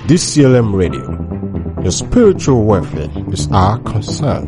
DCLM Radio. Your spiritual welfare is our concern.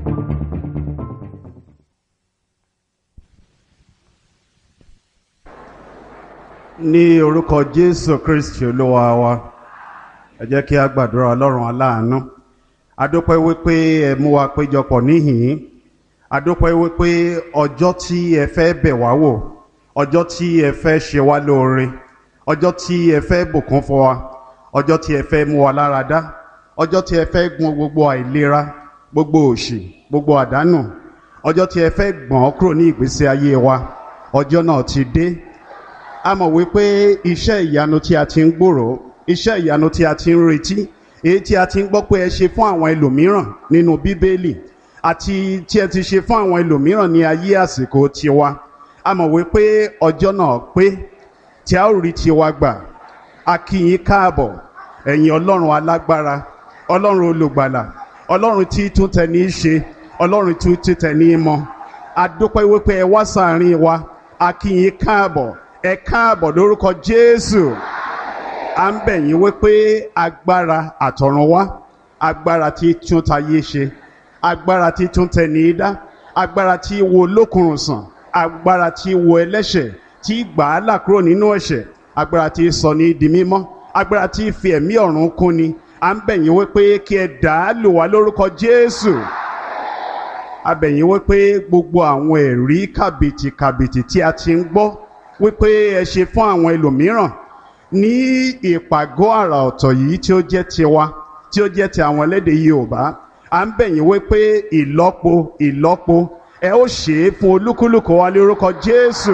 Ní orúkọ Jésù Kristi Olúwa wa, ẹ jẹ́ kí a gbàdúrà Ọlọ́run aláàánú. A dúpẹ́ wípé ẹ mú wa péjọpọ̀ níhìn-ín. A dúpẹ́ wípé ọjọ́ tí ẹ fẹ́ bẹ̀ wá wò, ọjọ́ tí ẹ fẹ́ ṣe wá lóore, ọjọ́ tí ẹ fẹ́ bùkún fún wa, ọjọ́ tí ẹ fẹ́ mú wa lára dá, ọjọ́ tí ẹ fẹ́ gbọn gbogbo àìlera, gbogbo òṣì, gbogbo àdánù, ọjọ́ tí ẹ fẹ́ gbọ̀n kúrò ní ìgbésí ayé wa, ọjọ́ náà ti dé. A mọ̀ wípé iṣẹ́ ìyanu tí a ti ń gbòòrò, iṣẹ́ ìyanu tí a ti ń retí, èyí tí a ti ń gbọ́ pé ẹ ṣe fún àwọn ẹlòmíràn nínú Bíbélì àti tí ẹ ti ṣe fún àwọn ẹlòmíràn ní ayé àsìkò tiwa. A mọ̀ wípé ọjọ́ náà pé tí a ó rí tiwa gbà. A kí yín káàbọ̀, ẹ̀yin Ọlọ́run alágbára, Ọlọ́run olùgbàlà, Ọlọ́run tí tún tẹni ṣe, Ọlọ́run tí tẹni mọ̀. A dúpẹ́ wípé ẹ wá sáàrin wa. A kí yín káàbọ̀, ẹ káàbọ̀ lórúkọ Jésù. À ń bẹ̀ yín wípé agbára àtọ̀run wá, agbára tí tún tayé ṣe, agbára tí tún tẹni dá, agbára tí wo lókùnrùn sàn, agbára tí wo ẹlẹ́ṣẹ̀, tí gbà á là kúrò nínú ẹ̀ṣẹ̀, agbára tí sọ ní di mímọ́, agbára tí fi ẹ̀mí ọ̀run kún ni. À ń bẹ̀ yín wípé kí ẹ dà á lò wá lórúkọ Jésù. A bẹ̀ yín wípé gbogbo àwọn ẹ̀rí kàbìtì tí a ti ń gbọ́ wípé ẹ ṣe fún àwọn ẹlòmíràn ní ìpàgọ́ àrà ọ̀tọ̀ yìí tí ó jẹ́ tiwa, tí ó jẹ́ ti àwọn elédè Yorùbá. À ń bẹ̀ yín wípé ìlọ́po ẹ ó ṣe é fún olúkúlùkù wa lórúkọ Jésù.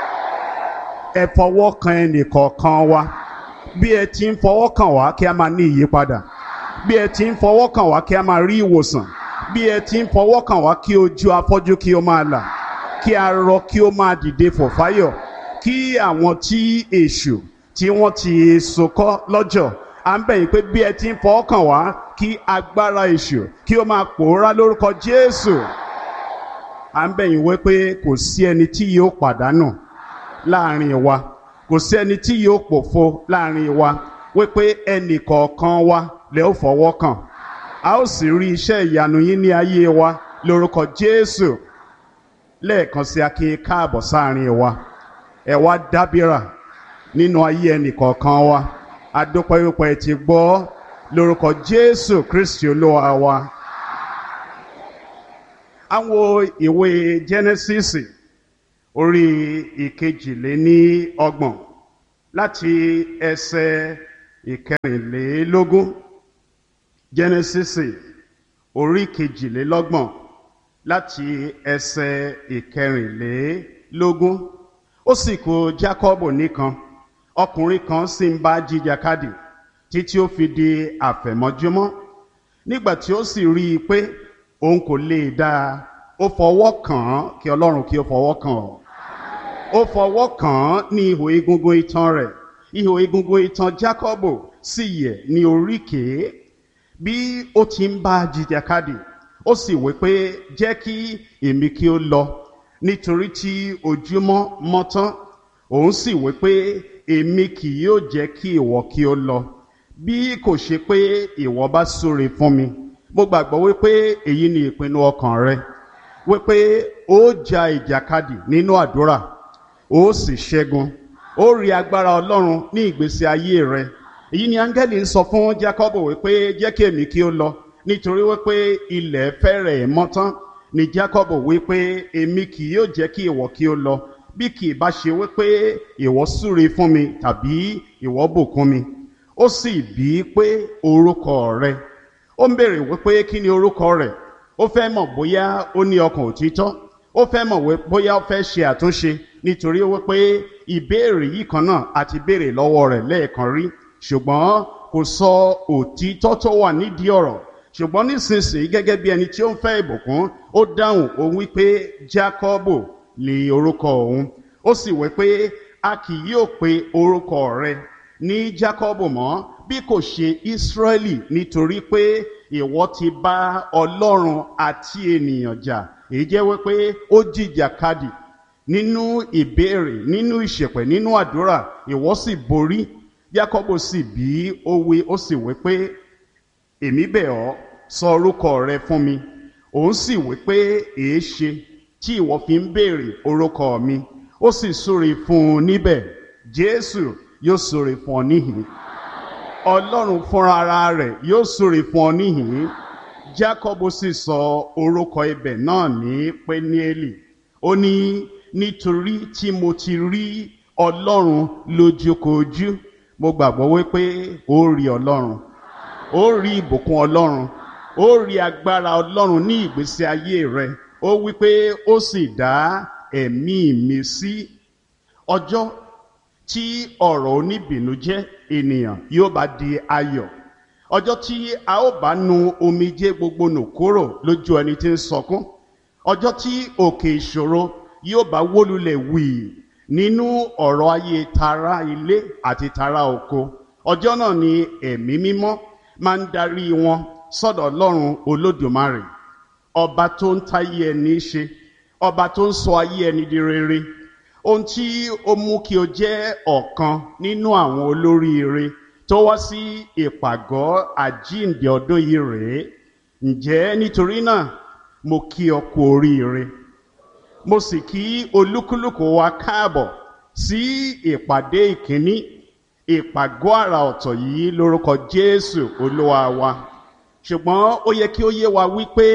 Ẹ fọwọ́ kan ẹnìkọ̀ọ̀kan wa. Bí ẹ ti ń fọwọ́ kàn wá kí a máa ní ìyípadà. Bí ẹ ti ń fọwọ́ kàn wá kí a máa rí ìwòsàn. Bí ẹ ti ń fọwọ́ kàn wá kí ojú afọ́jú kí ó máa là. Kí arọ kí ó máa dìde fòfáyọ̀. Kí àwọn tí èṣù tí wọ́n ti sokọ́ lọ́jọ́. À ń bẹ̀ yín pé bí ẹ ti ń fọwọ́ kàn wá kí agbára èṣù kí ó máa pòórá lórúkọ Jésù. À ń bẹ̀ yín wípé kò sí ẹni tí yóò pàdánù láàrin wa, kò sí ẹni tí yóò pòfo láàrin wa, wípé ẹnì kọ̀ọ̀kan wa lẹ ó fọwọ́ kàn. A ó sì rí iṣẹ́ ìyanu yín ní ayé wa lórúkọ Jésù. Lẹ́ẹ̀kan sí a kí yín káàbọ̀ sáàrin wa. Ẹ wá dábìrà nínú ayé ẹnì kọ̀ọ̀kan wa. A dúpẹ́ wípé ẹ ti gbọ́ lórúkọ Jésù Kristi Olúwa wa. Àwọn ìwé Jẹ́nẹ́sísì orí ìkejìléníọgbọ̀n láti ẹsẹ̀ ìkẹrìnlélógún. Jẹ́nẹ́sísì orí ìkejìlélọ́gbọ̀n láti ẹsẹ̀ ìkẹrìnlélógún. Ó sì kù Jákọ́bù nìkan, ọkùnrin kan sì ń bá jìjàkadì títí ó fi di àfẹ̀mọ́júmọ́. Nígbà tí ó sì rí i pé òun kò lè dá a, ó fọwọ́ kàn án, kí Ọlọ́run kí ó fọwọ́ kàn ọ́. Ó fọwọ́ kàn án ní ihò egungun itan rẹ̀. Ihò egungun itan Jákọ́bù sì yẹ̀ ní oríkèé. Bí ó ti ń bá jìjàkadì, ó sì wí pé jẹ́ kí èmi kí ó lọ, nítorí tí ojúmọ́ mọ́ tán. Òun sì wí pé èmi kì yóò jẹ́ kí ìwọ kí ó lọ, bí kò ṣe pé ìwọ bá súre fún mi. Mo gbàgbọ́ wípé èyí ni ìpinnu ọkàn rẹ, wípé ó ja ìjàkadì nínú àdúrà, ó sì ṣẹ́gun, ó rí agbára Ọlọ́run ní ìgbésí ayé rẹ. Èyí ni áńgẹ́lì ń sọ fún Jákọ́bù wípé jẹ́ kí èmi kí ó lọ, nítorí wípé ilẹ̀ fẹ́rẹ̀ mọ́ tán. Ni Jákọ́bù wípé èmi kì yóò jẹ́ kí ìwọ kí ó lọ, bí kì í bá ṣe wípé ìwọ súre fún mi tàbí ìwọ bùkún mi. Ó sì bí i pé orúkọ rẹ. Ó ń béèrè wípé kí ni orúkọ rẹ̀. Ó fẹ́ mọ̀ bóyá ó ní ọkàn òtítọ́. Ó fẹ́ mọ̀ bóyá ó fẹ́ ṣe àtúnṣe, nítorí wípé ìbéèrè yìí kan náà àti béèrè lọ́wọ́ rẹ̀ lẹ́ẹ̀kan rí. Ṣùgbọ́n kò sọ òtítọ́ tó wà nídìí ọ̀rọ̀. Ṣùgbọ́n nísinsìnyí gẹ́gẹ́ bí ẹni tí ó ń fẹ́ ìbùkún, ó dáhùn òun wípé Jákọ́bù ni orúkọ òun. Ó sì wí pé a kì yóò pe orúkọ rẹ ní Jákọ́bù mọ́, bí kò ṣe Ísírẹ́lì, nítorí pé ìwọ ti bá Ọlọ́run àti ènìyàn jà. Èyí jẹ́ wípé ó jìjàkadì nínú ìbéèrè, nínú ìṣẹ̀pẹ̀, nínú àdúrà, ìwọ sì borí. Jákọ́bù sì bí ó sì wí pé èmi bẹ̀ ọ́ sọ orúkọ rẹ fún mi. Òun sì wí pé èéṣe tí ìwọ fi ń béèrè orúkọ mi. Ó sì súre fún un níbẹ̀. Jésù yóò súre fún ọ níhìn. Ọlọ́run fúnra ara rẹ̀ yóò súre fún ọ níhìn. Jákọ́bù sì sọ orúkọ ibẹ̀ náà ní Péníélì. Ó ní nítorí tí mo ti rí Ọlọ́run lójúkojú. Mo gbàgbọ́ wípé ó rí Ọlọ́run, ó rí ìbùkún Ọlọ́run, ó rí agbára Ọlọ́run ní ìgbésí ayé rẹ. Ó wípé ó sì dá ẹ̀mí mi sí. Ọjọ́ tí ọ̀rọ̀ oníbìnújẹ́ ènìyàn yóò bá di ayọ̀, ọjọ́ tí a ó bá nu omijé gbogbo nù kúrò lójú ẹni tí ń sọkún, ọjọ́ tí òkè ìṣòro yóò bá wólulẹ̀ wì nínú ọ̀rọ̀ ayé tara ilé àti tara oko, ọjọ́ náà ni ẹ̀mí mímọ́ máa ń darí wọn sọ́dọ̀ Ọlọ́run Olódùmarè, ọba tó ń táyé ẹni ṣe, ọba tó ń sọ ayé ẹni di rere. Ohun tí ó mú kí o jẹ́ ọ̀kan nínú àwọn olóríire tó wá sí ìpàgọ́ àjíǹde ọdún yìí rèé. Ǹjẹ́ nítorí náà mo kí ọ kú oríire. Mo sì kí olúkúlùkù wa káàbọ̀ sí ìpàdé ìkíní ìpàgọ́ àrà ọ̀tọ̀ yìí lórúkọ Jésù Olúwa wa. Ṣùgbọ́n ó yẹ kí ó yé wa wípé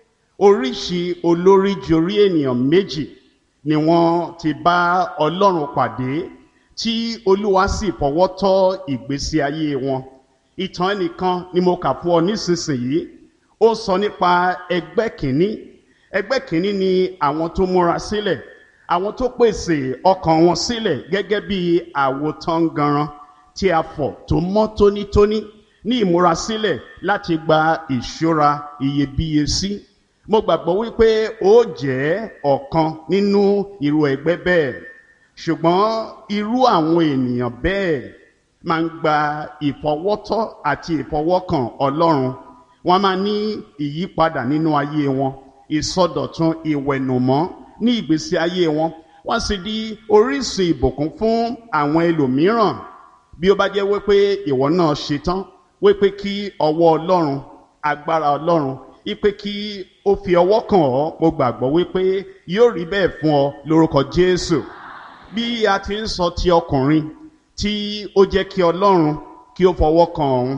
oríṣi olórí jorí ènìyàn méjì ni wọ́n ti bá Ọlọ́run pàdé tí Olúwa sì fọwọ́ tọ́ ìgbésí ayé wọn. Ìtàn ẹnìkan ni mo kà fún ọ nísinsìnyí. Ó sọ nípa ẹgbẹ́ kìíní. Ẹgbẹ́ kìíní ni àwọn tó múra sílẹ̀, àwọn tó pèsè ọkàn wọn sílẹ̀ gẹ́gẹ́ bí àwòtánganran tí a fọ̀ tó mọ́ tónítóní ní ìmúrasílẹ̀ láti gba ìṣúra iyebíye sí. Mo gbàgbọ́ wípé ó jẹ́ ọ̀kan nínú irú ẹgbẹ́ bẹ́ẹ̀. Ṣùgbọ́n irú àwọn ènìyàn bẹ́ẹ̀ máa ń gba ìfọwọ́tọ́ àti ìfọwọ́kàn Ọlọ́run. Wọ́n máa ní ìyípadà nínú ayé wọn, ìsọdọ̀tun, ìwẹ̀nùmọ́ ní ìgbésí ayé wọn. Wọ́n sì di orísun ìbùkún fún àwọn ẹlòmíràn. Bí ó bá jẹ́ wípé ìwọ náà ṣetán wípé kí ọwọ́ Ọlọ́run, agbára Ọlọ́run, wípé kí ó fi ọwọ́ kàn ọ́, mo gbàgbọ́ wípé yóò rí bẹ́ẹ̀ fún ọ lórúkọ Jésù. Bí a ti ń sọ ti ọkùnrin tí ó jẹ́ kí Ọlọ́run kí ó fọwọ́ kàn òun,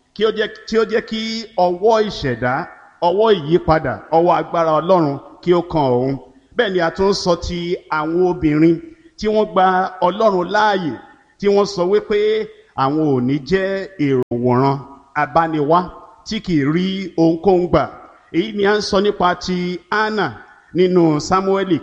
tí ó jẹ́ kí ọwọ́ ìṣẹ̀dá, ọwọ́ ìyípadà, ọwọ́ agbára Ọlọ́run kí ó kàn òun. Bẹ́ẹ̀ ni a tún sọ ti àwọn obìnrin tí wọ́n gba Ọlọ́run láàyè, tí wọ́n sọ wípé àwọn ò ní jẹ́ èrò wòran abániwá tí kì í rí ohunkóhun gbà. Èyí ni a ń sọ nípa ti Hánà nínú Sámúẹ́lì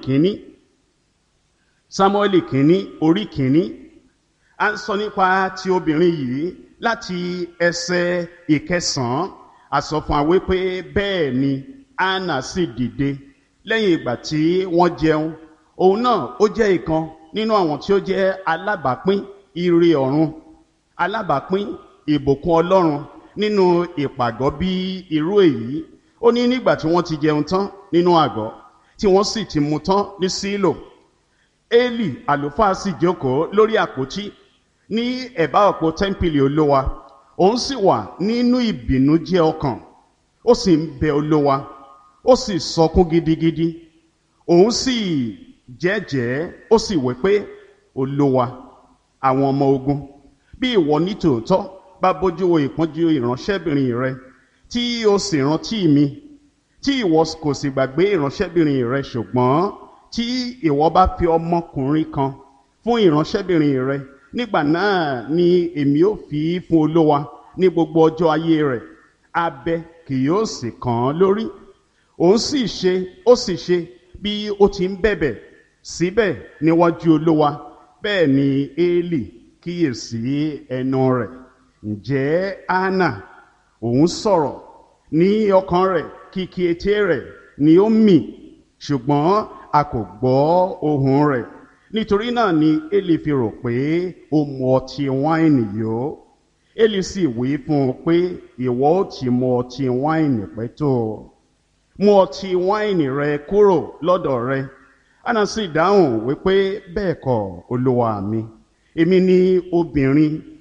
kìíní orí kìíní. A ń sọ nípa ti obìnrin yìí láti ẹsẹ̀ 9. A sọ fún wa wípé bẹ́ẹ̀ ni Hánà sì dìde lẹ́yìn ìgbà tí wọ́n jẹun. Òun náà ó jẹ́ ìkan nínú àwọn tí ó jẹ́ alábàápín ire ọ̀run, alábàápín ìbùkún Ọlọ́run nínú ìpàgọ́ bí irú èyí. Ó ní nígbà tí wọ́n ti jẹun tán nínú àgọ́, tí wọ́n sì ti mu tán ní Sílò, Élì àlùfáà sì jókòó lórí àpótí ní ẹ̀bá òpó tẹ́ḿpìlì Olúwa. Òun sì wà nínú ìbìnújẹ́ ọkàn, ó sì ń bẹ Olúwa, ó sì sọkún gidigidi. Òun sì jẹ́jẹ́, ó sì wí pé, Olúwa àwọn ọmọ ogun, bí ìwọ ní tòótọ́ bá bójú wo ìpọ́njú ìránṣẹ́bìnrin rẹ, tí o sì rántí mi, tí ìwọ kò sì gbàgbé ìránṣẹ́bìnrin rẹ, ṣùgbọ́n tí ìwọ bá fi ọmọkùnrin kan fún ìránṣẹ́bìnrin rẹ, nígbà náà ni èmi ó fi fún Olúwa ní gbogbo ọjọ́ ayé rẹ̀, abẹ kì yóò sì kàn án lórí. Òun sì ṣe bí ó ti ń bẹ̀bẹ̀ síbẹ̀ níwájú Olúwa. Bẹ́ẹ̀ ni Élì kíyèsí ẹnu rẹ̀. Ǹjẹ́ Hánà òun sọ̀rọ̀ ní ọkàn rẹ̀, kìkì ètè rẹ̀ ni ó mì, ṣùgbọ́n a kò gbọ́ ohùn rẹ̀. Nítorí náà ni Élì fi rò pé ó mu ọtí wáìnì yó. Élì sì wí fún un pé, ìwọ ó ti mu ọtí wáìnì pẹ́ tó? Mú ọtí wáìnì rẹ kúrò lọ́dọ̀ rẹ. Hánà sì dáhùn wípé, bẹ́ẹ̀ kọ́ Olúwa mi, èmi ni obìnrin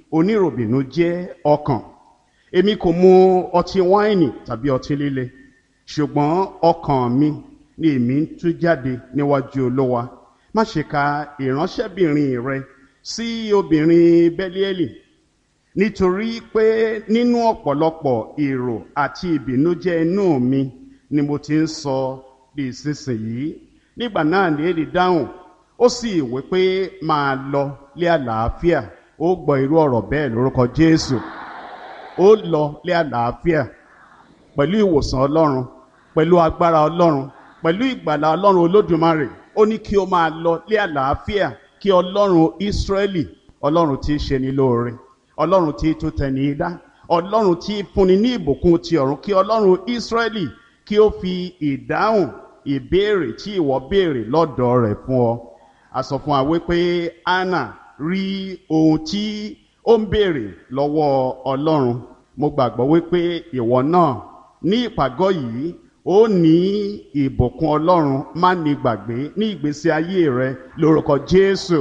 oníròbìnú jẹ́ ọkàn. Èmi kò mu ọtí wáìnì tàbí ọtí líle, ṣùgbọ́n ọkàn mi ni èmi ń tú jáde níwájú Olúwa. Má ṣe ka ìránṣẹ́bìnrin rẹ sí obìnrin Bẹ́líélì, nítorí pé nínú ọ̀pọ̀lọpọ̀ èrò àti ìbìnújẹ́ inú mi ni mo ti ń sọ di ìsinsìnyí. Nígbà náà ni Élì dáhùn, ó sì wí pé máa lọ lé àlàáfíà. Ó gbọ́ irú ọ̀rọ̀ bẹ́ẹ̀ lórúkọ Jésù. Ó lọ lé àlàáfíà pẹ̀lú ìwòsàn Ọlọ́run, pẹ̀lú agbára Ọlọ́run, pẹ̀lú ìgbàlà Ọlọ́run Olódùmarè. Ó ní kí ó máa lọ lé àlàáfíà, kí Ọlọ́run Ísírẹ́lì, Ọlọ́run tí í ṣe ni lóore, Ọlọ́run tí í tún tẹni dá, Ọlọ́run tí í fúnni ní ìbùkún ti ọ̀run, kí Ọlọ́run Ísírẹ́lì kí ó fi ìdáhùn ìbéèrè tí ìwọ béèrè lọ́dọ̀ rẹ̀ fún ọ. A sọ fún wa wípé Áánà rí ohun tí ó ń béèrè lọ́wọ́ Ọlọ́run. Mo gbàgbọ́ wípé ìwọ náà ní ìpàgọ́ yìí ó ní ìbùkún Ọlọ́run má ní gbàgbé ní ìgbésí ayé rẹ lórúkọ Jésù.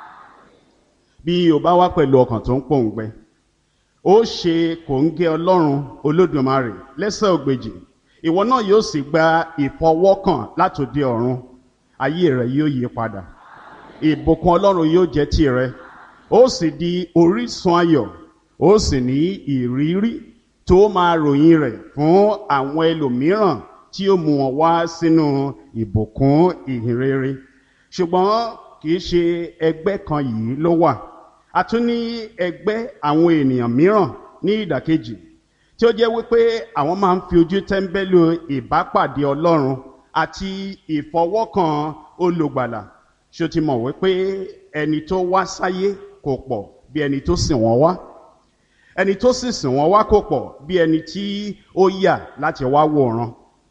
Bí o bá wá pẹ̀lú ọkàn tó ń pòǹgbẹ, ó ṣe kòńgẹ́ Ọlọ́run Olódùmarè lẹ́sẹ̀ ògbèjì. Ìwọ náà yóò sì gba ìfọwọ́kàn látòde ọ̀run. Ayé rẹ yóò yí padà. Ìbùkún Ọlọ́run yóò jẹ́ tìrẹ. Ó sì di orísun ayọ̀. Ó sì ní ìrírí tó máa ròyìn rẹ̀ fún àwọn ẹlòmíràn tí ó mú wọn wá sínú ìbùkún ìhìnrere. Ṣùgbọ́n kì í ṣe ẹgbẹ́ kan yìí ló wà. A tún ní ẹgbẹ́ àwọn ènìyàn mìíràn ní ìdàkejì, tí ó jẹ́ wípé àwọn máa ń fi ojú tẹ́ńbẹ́lú ìbápàdé Ọlọ́run àti ìfọwọ́kàn olùgbàlà. Ṣé o ti mọ̀ wípé ẹni tó wá sáyé kò pọ̀ bí ẹni tó sìn wọ́n wá? Ẹni tó sì sìn wọ́n wá kò pọ̀ bí ẹni tí ó yà láti wá wòran.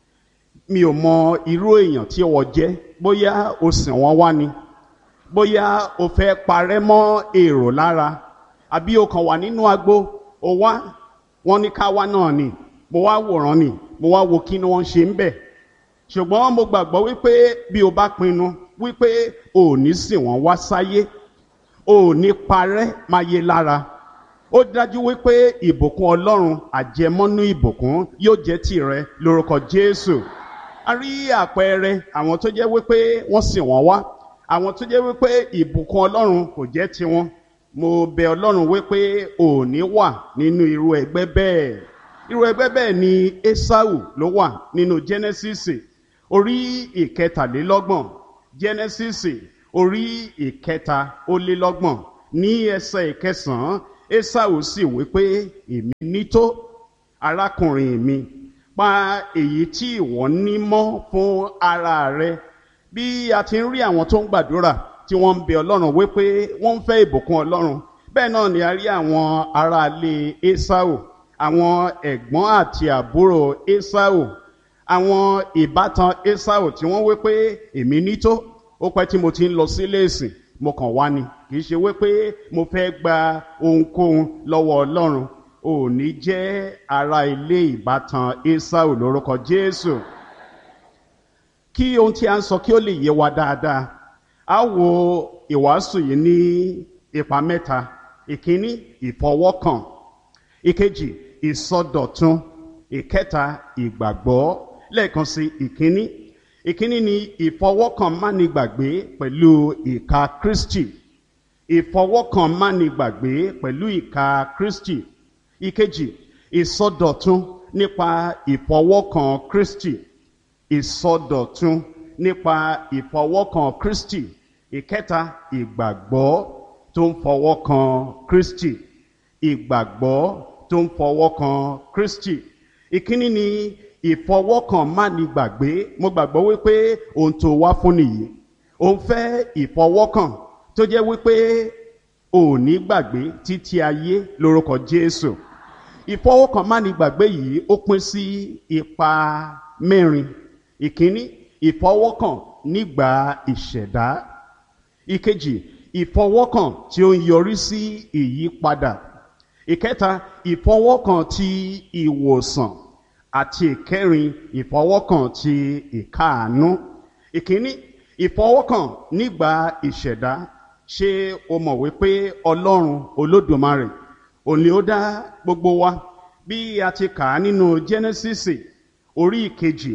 Mi ò mọ irú èèyàn tí wọ́n jẹ́, bóyá o sìn wọ́n wá ni, bóyá o fẹ́ parẹ́ mọ́ èrò lára, àbí o kàn wà nínú agbo, o wá, wọ́n ní ká wá náà ni, mo wá wòran ni, mo wá wo kí ni wọ́n ṣe ń bẹ̀. Ṣùgbọ́n mo gbàgbọ́ wípé bí o bá pinnu wípé o ò ní sìn wọ́n wá sáyé, o ò ní parẹ́ máyé lára, ó dájú wípé ìbùkún Ọlọ́run àjẹmọ́nú ìbùkún yóò jẹ́ tìrẹ lórúkọ Jésù. A rí àpẹẹrẹ àwọn tó jẹ́ wípé wọ́n sìn wọ́n wá, àwọn tó jẹ́ wípé ìbùkún Ọlọ́run kò jẹ́ tiwọn. Mo bẹ̀ Ọlọ́run wípé ò ní wà nínú irú ẹgbẹ́ bẹ́ẹ̀. Irú ẹgbẹ́ bẹ́ẹ̀ ni Ésáù ló wà nínú Jẹ́nẹ́sísì orí ìkẹtàlélọ́gbọ̀n. Jẹ́nẹ́sísì orí ìkẹtàlélọ́gbọ̀n ní ẹsẹ̀ ìkẹsàn-án. Ésáù sì wípé èmi nító arákùnrin mi, pa èyí tí ìwọ ní mọ́ fún ara rẹ. Bí a ti ń rí àwọn tó ń gbàdúrà tí wọ́n ń bẹ Ọlọ́run wípé wọ́n ń fẹ́ ìbùkún Ọlọ́run, bẹ́ẹ̀ náà ni a rí àwọn aráalé Ésáù, àwọn ẹ̀gbọ́n àti àbúrò Ésáù, àwọn ìbátan Ésáù tí wọ́n wípé èmi nító, ó pẹ́ tí mo ti ń lọ sílé ìsìn, mo kàn wá ni, kì í ṣe wípé mo fẹ́ gba ohunkóhun lọ́wọ́ Ọlọ́run. Ò ní jẹ́ ará ilé ìbátan Ésáù lórúkọ Jésù. Kí ohun tí a ń sọ kí ó lè yé wa dáadáa, a wo ìwàásù yìí ní ipa mẹ́ta. Ìkíní, ìfọwọ́kàn. Ìkejì, ìsọdọ̀tun. Ìkẹta, ìgbàgbọ́. Lẹ́ẹ̀kan sí, ìkíní ni ìfọwọ́kàn mánigbàgbé pẹ̀lú ìka Kristi. Ìfọwọ́kàn mánigbàgbé pẹ̀lú ìka Kristi. Ìkejì, ìsọdọ̀tun nípa ìfọwọ́kàn Kristi. Ìsọdọ̀tun nípa ìfọwọ́kàn Kristi. Ìkẹta, ìgbàgbọ́ tó ń fọwọ́kàn Kristi. Ìgbàgbọ́ tó ń fọwọ́kàn Kristi. Ìkíní ni ìfọwọ́kàn mánigbàgbé. Mo gbàgbọ́ wípé ohun tó wá fún nìyí. Ó ń fẹ́ ìfọwọ́kàn tó jẹ́ wípé ò ní gbàgbé títí ayé lórúkọ Jésù. Ìfọwọ́kàn mánigbàgbé yìí ó pín sí ipa mẹ́rin. Ìkíní, ìfọwọ́kàn nígbà ìṣẹ̀dá. Ìkejì, ìfọwọ́kàn tí ó ń yọrí sí ìyípadà. Ìkẹta, ìfọwọ́kàn ti ìwòsàn. Àti ìkẹrin, ìfọwọ́kàn ti ìkáàánú. Ìkíní, ìfọwọ́kàn nígbà ìṣẹ̀dá. Ṣé o mọ̀ wípé Ọlọ́run Olódùmarè òun ni ó dá gbogbo wa bí a ti kà á nínú Jẹ́nẹ́sísì orí ìkejì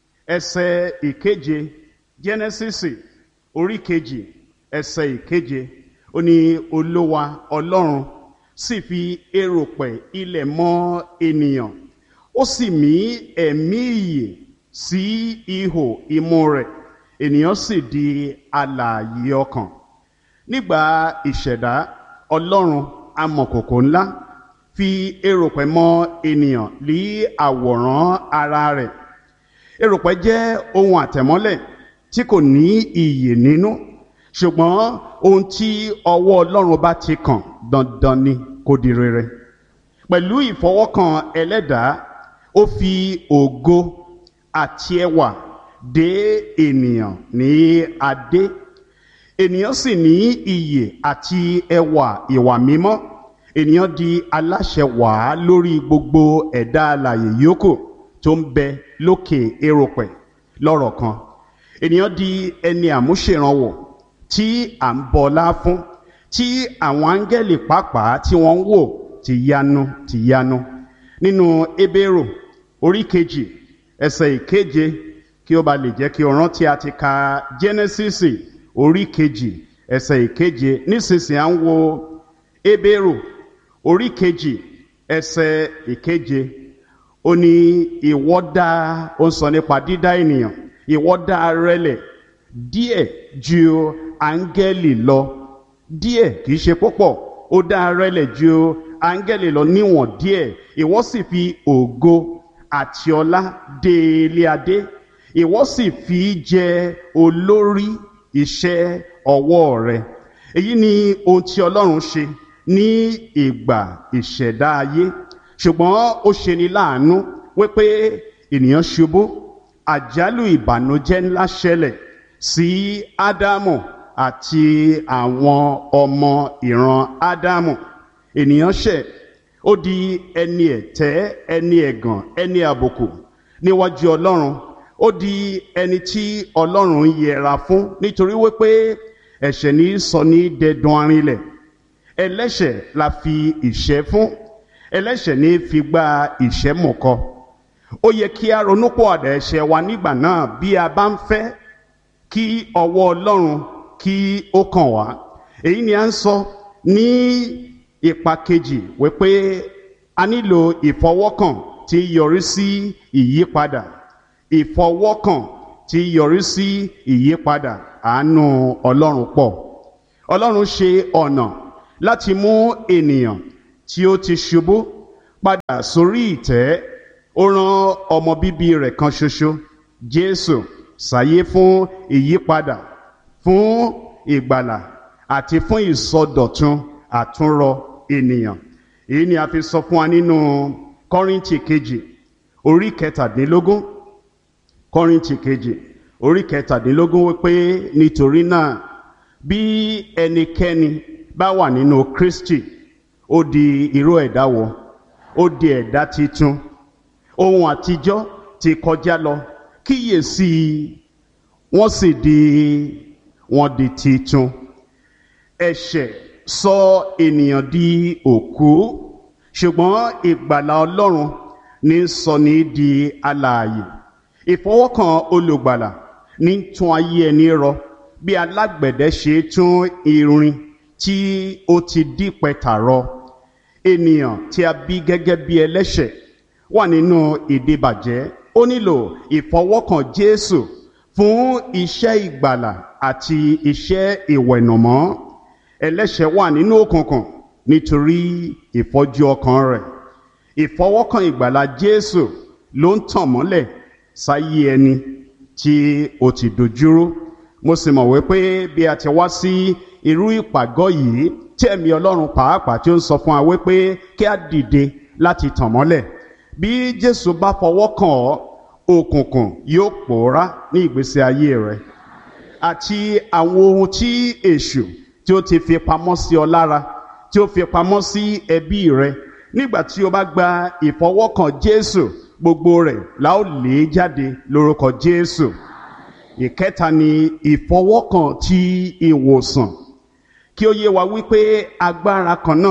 ẹsẹ̀ ìkeje. Jẹ́nẹ́sísì orí kejì ẹsẹ̀ ìkeje, ó ní Olúwa Ọlọ́run sì fi erùpẹ̀ ilẹ̀ mọ́ ènìyàn, ó sì mí ẹ̀mí ìyè sí ihò imú rẹ̀, ènìyàn sì di alààyè ọkàn. Nígbà ìṣẹ̀dá, Ọlọ́run amọ̀kòkò ńlá fi erùpẹ̀ mọ́ ènìyàn lí àwòrán ara rẹ̀. Erùpẹ̀ jẹ́ ohun àtẹ̀mọ́lẹ̀ tí kò ní iyè nínú, ṣùgbọ́n ohun tí ọwọ́ Ọlọ́run bá ti kàn dandan ni kó di rere. Pẹ̀lú ìfọwọ́kàn ẹlẹ́dàá, ó fi ògo àti ẹwà dé ènìyàn ní adé. Ènìyàn sì ní iyè àti ẹwà ìwà mímọ́. Ènìyàn di aláṣẹ wàá lórí gbogbo ẹ̀dá alààyè yòókù tó ń bẹ lókè erùpẹ̀. Lọ́rọ̀ kan, ènìyàn di ẹni àmúṣèrànwọ́ tí à ń bọlá fún, tí àwọn áńgẹ́lì pàápàá tí wọ́n ń wò tìyanu. Nínú Hébérù orí kejì ẹsẹ̀ ìkeje, kí ó ba lè jẹ́ kí o rántí, a ti ka Jẹ́nẹ́sísì orí kejì ẹsẹ̀ ìkeje. Nísinsìnyí à ń wo Hébérù orí kejì ẹsẹ̀ ìkeje. Ó ní ìwọ dá, ó ń sọ nípa dídá ènìyàn, ìwọ dá rẹlẹ̀ díẹ̀ ju áńgẹ́lì lọ. Díẹ̀ kìí ṣe púpọ̀, ó dá rẹlẹ̀ ju áńgẹ́lì lọ níwọ̀n díẹ̀. Ìwọ sì fi ògo àti ọlá dé ilé adé, ìwọ sì fi jẹ olórí iṣẹ́ ọwọ́ rẹ. Èyí ni ohun tí Ọlọ́run ṣe ní ìgbà ìṣẹ̀dá ayé. Ṣùgbọ́n ó ṣe ni láàánú wípé ènìyàn ṣubú. Àjálù ìbànújẹ́ ńlá ṣẹlẹ̀ sí Ádámù àti àwọn ọmọ ìran Ádámù. Ènìyàn ṣẹ̀, ó di ẹni ẹ̀tẹ́, ẹni ẹ̀gàn, ẹni àbùkù níwájú Ọlọ́run. Ó di ẹni tí Ọlọ́run yẹra fún, nítorí wípé ẹ̀ṣẹ̀ ní sọ ní dẹdun arinlẹ̀. Ẹlẹ́ṣẹ̀ la fi ìṣẹ́ fún, ẹlẹ́ṣẹ̀ ní fi gba ìṣẹ́ mọ̀kọ. Ó yẹ kí a ronúpìwàdà ẹ̀ṣẹ̀ wa nígbà náà bí a bá ń fẹ́ kí ọwọ́ Ọlọ́run kí ó kàn wá. Èyí ni a ń sọ ní ipa kejì wípé a nílò ìfọwọ́kàn tí yọrí sí ìyípadà. Ìfọwọ́kàn tí yọrí sí ìyípadà. Àánú Ọlọ́run pọ̀. Ọlọ́run ṣe ọ̀nà láti mú ènìyàn tí ó ti ṣubú padà sórí ìtẹ́. Ó rán ọmọ bíbí rẹ̀ kan ṣoṣo, Jésù, sáyé fún ìyípadà, fún ìgbàlà àti fún ìsọdọ̀tun àtúnrọ ènìyàn. Èyí ni a fi sọ fún wa nínú Kọ́ríńtì kejì orí kẹtàdínlógún. Kọ́ríńtì kejì orí kẹtàdínlógún wípé nítorí náà bí ẹnikẹ́ni bá wà nínú Kristi, ó di irú ẹ̀dá wọ̀, ó di ẹ̀dá titun. Ohun àtijọ́ ti kọjá lọ, kíyèsí wọ́n di titun. Ẹ̀ṣẹ̀ sọ ènìyàn di òkú, ṣùgbọ́n ìgbàlà Ọlọ́run ní sọ ní di alààyè. Ìfọwọ́kàn olùgbàlà ní tún ayé ẹni rọ, bí alágbẹ̀dẹ ṣe tún irin tí ó ti dípẹ̀tà rọ. Ènìyàn tí a bí gẹ́gẹ́ bí ẹlẹ́ṣẹ̀ wà nínú ìdíbàjẹ́. Ó nílò ìfọwọ́kàn Jésù fún iṣẹ́ ìgbàlà àti iṣẹ́ ìwẹ̀nùmọ́. Ẹlẹ́ṣẹ̀ wà nínú òkùnkùn nítorí ìfọ́jú ọkàn rẹ̀. Ìfọwọ́kàn ìgbàlà Jésù ló ń tàn mọ́lẹ̀ sáyé ẹni tí ó ti dojúrú. Mo sì mọ̀ wípé bí a ti wá sí irú ìpàgọ́ yìí, tí ẹ̀mí Ọlọ́run pàápàá tí ó ń sọ fún wa wípé kí a dìde láti tàn mọ́lẹ̀. Bí Jésù bá fọwọ́ kàn ọ́, òkùnkùn yóò pòórá ní ìgbésí ayé rẹ̀. Àti àwọn ohun tí èṣù tí ó ti fi pamọ́ sí ọ lára, tí ó fi pamọ́ sí ẹbí rẹ̀, nígbà tí o bá gba ìfọwọ́kàn Jésù, gbogbo rẹ̀ la ó lé jáde lórúkọ Jésù. Ìkẹta ni ìfọwọ́kàn ti ìwòsàn. Kí ó yé wa wípé agbára kan náà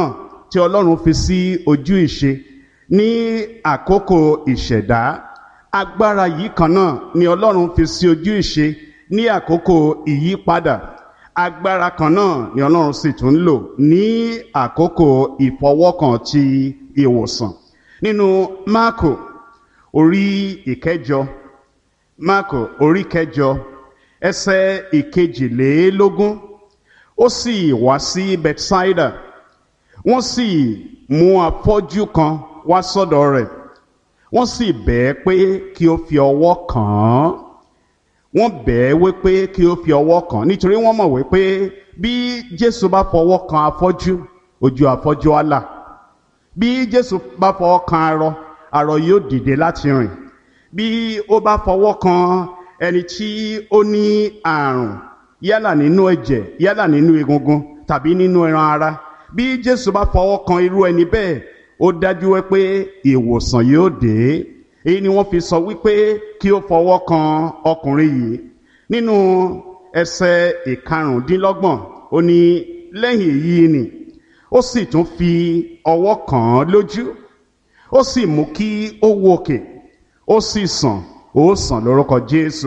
tí Ọlọ́run fi sí ojú ìṣe ní àkókò ìṣẹ̀dá, agbára yìí kan náà ni Ọlọ́run fi sí ojú ìṣe ní àkókò ìyípadà. Agbára kan náà ni Ọlọ́run sì tún lò ní àkókò ìfọwọ́kàn ti ìwòsàn. Nínú Máàkò orí ìkẹjọ, Máàkò orí kẹjọ ẹsẹ̀ ìkejìlélógún, ó sì wá sí Bethsaida, wọ́n sì mú afọ́jú kan wá sọ́dọ̀ rẹ̀, wọ́n sì bẹ̀ ẹ́ pé kí ó fi ọwọ́ kàn án. Wọ́n bẹ̀ ẹ́ wípé kí ó fi ọwọ́ kàn án nítorí wọ́n mọ̀ wípé bí Jésù bá fọwọ́ kan afọ́jú, ojú afọ́jú á là. Bí Jésù bá fọwọ́ kan arọ yóò dìde láti rìn. Bí ó bá fọwọ́ kan ẹni tí ó ní àrùn, yálà nínú ẹ̀jẹ̀, yálà nínú egungun tàbí nínú ẹran ara, bí Jésù bá fọwọ́ kan irú ẹni bẹ́ẹ̀, ó dájú wípé ìwòsàn yóò dé. Èyí ni wọ́n fi sọ wípé kí ó fọwọ́ kan ọkùnrin yìí. Nínú ẹsẹ̀ ìkarùndínlọ́gbọ̀n, ó ní lẹ́yìn èyí ni ó sì tún fi ọwọ́ kàn án lójú, ó sì mú kí ó wòkè, ó sì sàn, ó sàn lórúkọ Jésù.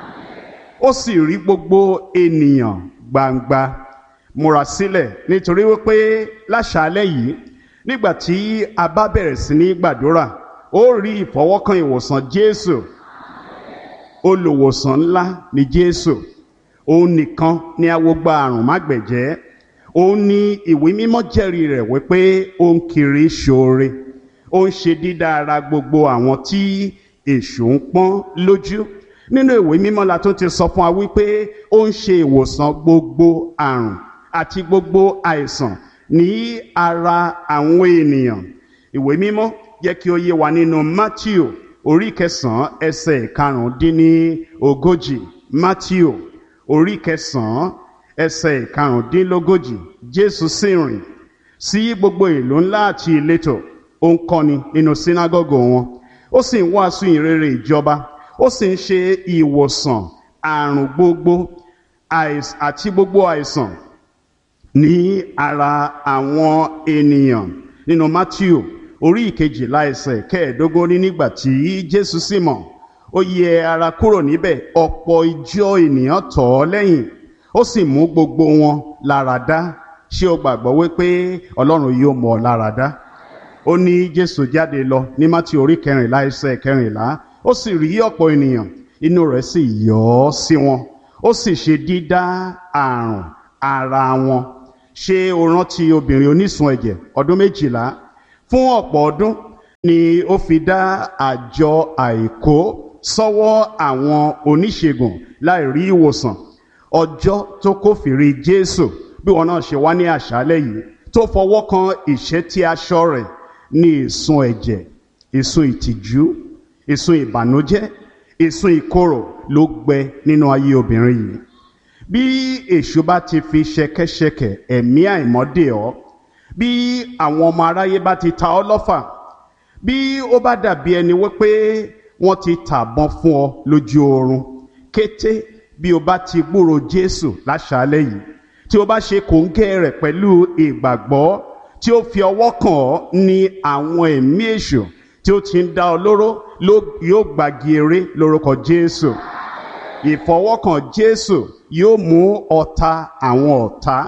Ó sì rí gbogbo ènìyàn gbangba. Múra sílẹ̀, nítorí wípé láṣálẹ́ yìí, nígbà tí a bá bẹ̀rẹ̀ sí ní gbàdúrà, ó rí ìfọwọ́kàn ìwòsàn Jésù. Olùwòsàn ńlá ni Jésù. Òun nìkan ni awogba àrùn mágbẹ̀jẹ́. Òun ni ìwé mímọ́ jẹ́rìí rẹ̀ wípé ó ń kiri ṣoore. Ó ń ṣe dídá ara gbogbo àwọn tí èṣù ń pọ́n lójú. Nínú ìwé mímọ́ la tún ti sọ fún wa wípé ó ń ṣe ìwòsàn gbogbo àrùn àti gbogbo àìsàn ní ara àwọn ènìyàn. Ìwé mímọ́ jẹ́ kí ó yé wa nínú Matthew orí 9 ẹsẹ̀ 45. Matthew orí 9 ẹsẹ̀ 45. Jésù sì rìn sí gbogbo ìlú ńlá àti ìletò, ó ń kọ́ni nínú sínágọ́gù wọn, ó sì ń wàásù ìrere ìjọba, ó sì ń ṣe ìwòsàn àrùn gbogbo àti gbogbo àìsàn ní ara àwọn ènìyàn. Nínú Matthew orí 12 ẹsẹ̀ 15, ní nígbà tí Jésù sì mọ̀, ó yẹ ara kúrò níbẹ̀, ọ̀pọ̀ ìjọ ènìyàn tọ̀ ọ́ lẹ́yìn, ó sì mú gbogbo wọn lára dá. Ṣé o gbàgbọ́ wípé Ọlọ́run yóò mú ọ lára dá? Ó ní Jésù jáde lọ ní Matthew orí 14 ẹsẹ̀ 14, ó sì rí ọ̀pọ̀ ènìyàn, inú rẹ̀ sì yọ́ sí wọn, ó sì ṣe dídá àrùn ara wọn. Ṣé o rántí obìnrin onísun ẹ̀jẹ̀ ọdún 12? Fún ọ̀pọ̀ ọdún ni ó fi dá àjọ àìkó sọ́wọ́ àwọn oníṣègùn láì rí ìwòsàn. Ọjọ́ tó kófìrí Jésù, bí wọn náà ṣe wá ní àṣálẹ́ yìí, tó fọwọ́ kan ìṣẹ́tí aṣọ rẹ̀, ní ìsun ẹ̀jẹ̀, ìsun ìtìjú, ìsun ìbànújẹ́, ìsun ìkorò ló gbẹ nínú ayé obìnrin yìí. Bí èṣù bá ti fi ṣẹ̀kẹ̀ṣẹ̀kẹ̀ ẹ̀mí àìmọ́dè ọ́, bí àwọn ọmọ aráyé bá ti ta ọ́ lọ́fà, bí ó bá dàbí ẹni wípé wọ́n ti tàbọn fún ọ lójú oorun, kété bí o bá ti gbúrò Jésù láṣálẹ́ yìí, tí o bá ṣe kòńgẹ́ rẹ̀ pẹ̀lú ìgbàgbọ́, tí ó fi ọwọ́ kàn ọ́, ní àwọn ẹ̀mí èṣù tí ó ti ń dá ọ lóró yóò gbági eré lórúkọ Jésù. Ìfọwọ́kàn Jésù yóò mú ọ̀tá àwọn ọ̀tá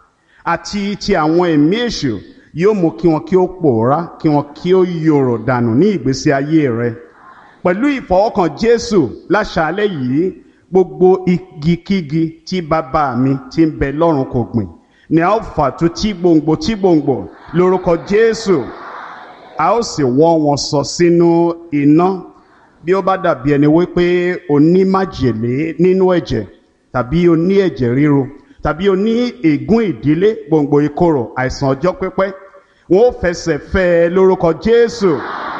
àti ti àwọn ẹ̀mí èṣù, yóò mú kí wọn kí ó pòórá, kí wọn kí ó yòrò dànù ní ìgbésí ayé rẹ. Pẹ̀lú ìfọwọ́kàn Jésù láṣálẹ́ yìí, gbogbo igikígi tí bàbá mi tí ń bẹ lọ́run kò gbìn ni a ó fàtú tí gbòǹgbò lórúkọ Jésù. A ó sì wọ́ wọn sọ sínú iná. Bí ó bá dàbí ẹni wípé o ní májèlé nínú ẹ̀jẹ̀, tàbí o ní ẹ̀jẹ̀ ríru, tàbí o ní ègún ìdílé, gbòǹgbò ìkorò, àìsàn ọjọ́ pípẹ́, wọn ó fẹsẹ̀ fẹ́ lórúkọ Jésù.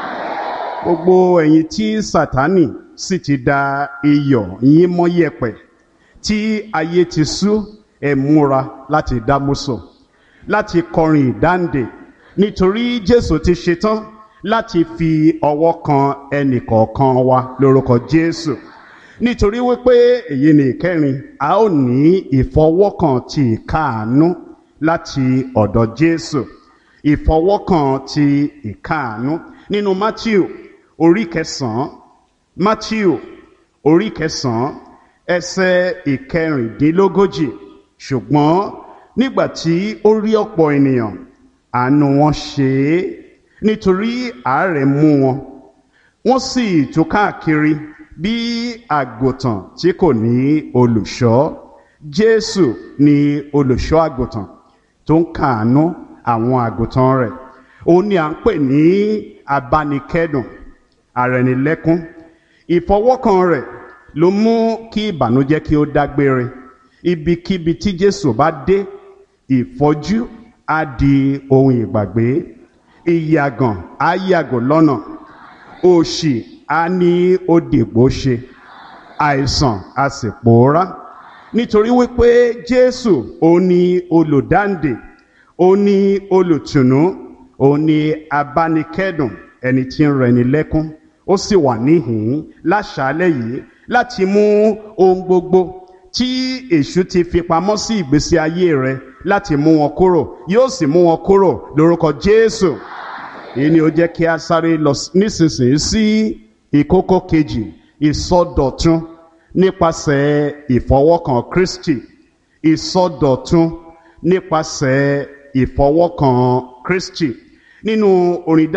Gbogbo ẹ̀yin tí Sátánì sì ti da iyọ̀ yín mọ́ yẹ̀pẹ̀, tí ayé ti sú, ẹ múra láti dámúsò, láti kọrin ìdáǹdè, nítorí Jésù ti ṣetán láti fi ọwọ́ kan ẹnìkọ̀ọ̀kan wa lórúkọ Jésù. Nítorí wípé èyí ni ìkẹrin, a ó ní ìfọwọ́kàn ti ìkáàánú láti ọ̀dọ̀ Jésù. ìfọwọ́kàn ti ìkáàánú nínú Matthew orí kẹsàn-án Matthew orí kẹsàn-án ẹsẹ̀ ìkẹrìndínlógójì ṣùgbọ́n nígbà tí ó rí ọ̀pọ̀ ènìyàn àánú wọn ṣe é nítorí àárẹ̀ mú wọn wọ́n sì tú káàkiri bí àgùntàn tí kò ní olùṣọ́. Jésù ni olùṣọ́ àgùntàn tó ń káàánú àwọn àgùntàn rẹ̀. Òun ni à ń pè ní abánikẹ́dùn, arẹnilẹ́kún. Ìfọwọ́kàn rẹ̀ ló mú kí ìbànújẹ́ kí ó dágbére. Ibikíbi tí Jésù bá dé, ìfọ́jú á di ohun ìgbàgbé. Ìyàgàn á yàgò lọ́nà. Òṣì á ní ó dìgbò ṣe. Àìsàn á sì pòórá. Nítorí wípé Jésù òun ni olùdáǹdè, òun ni olùtùnú, òun ni abánikẹ́dùn, ẹni tí ń rẹni lẹ́kún. Ó sì wà níhìn-ín láṣálẹ́ yìí láti mú ohun gbogbo tí èṣù ti fi pamọ́ sí ìgbésí ayé rẹ láti mú wọn kúrò. Yóò sì mú wọn kúrò lórúkọ Jésù. Èyí ni ó jẹ́ kí a sáré lọ nísinsìnyí sí ìkókó kejì, ìsọdọ̀tun nípasẹ̀ ìfọwọ́kàn Kristi. Ìsọdọ̀tun nípasẹ̀ ìfọwọ́kàn Kristi. Nínú orin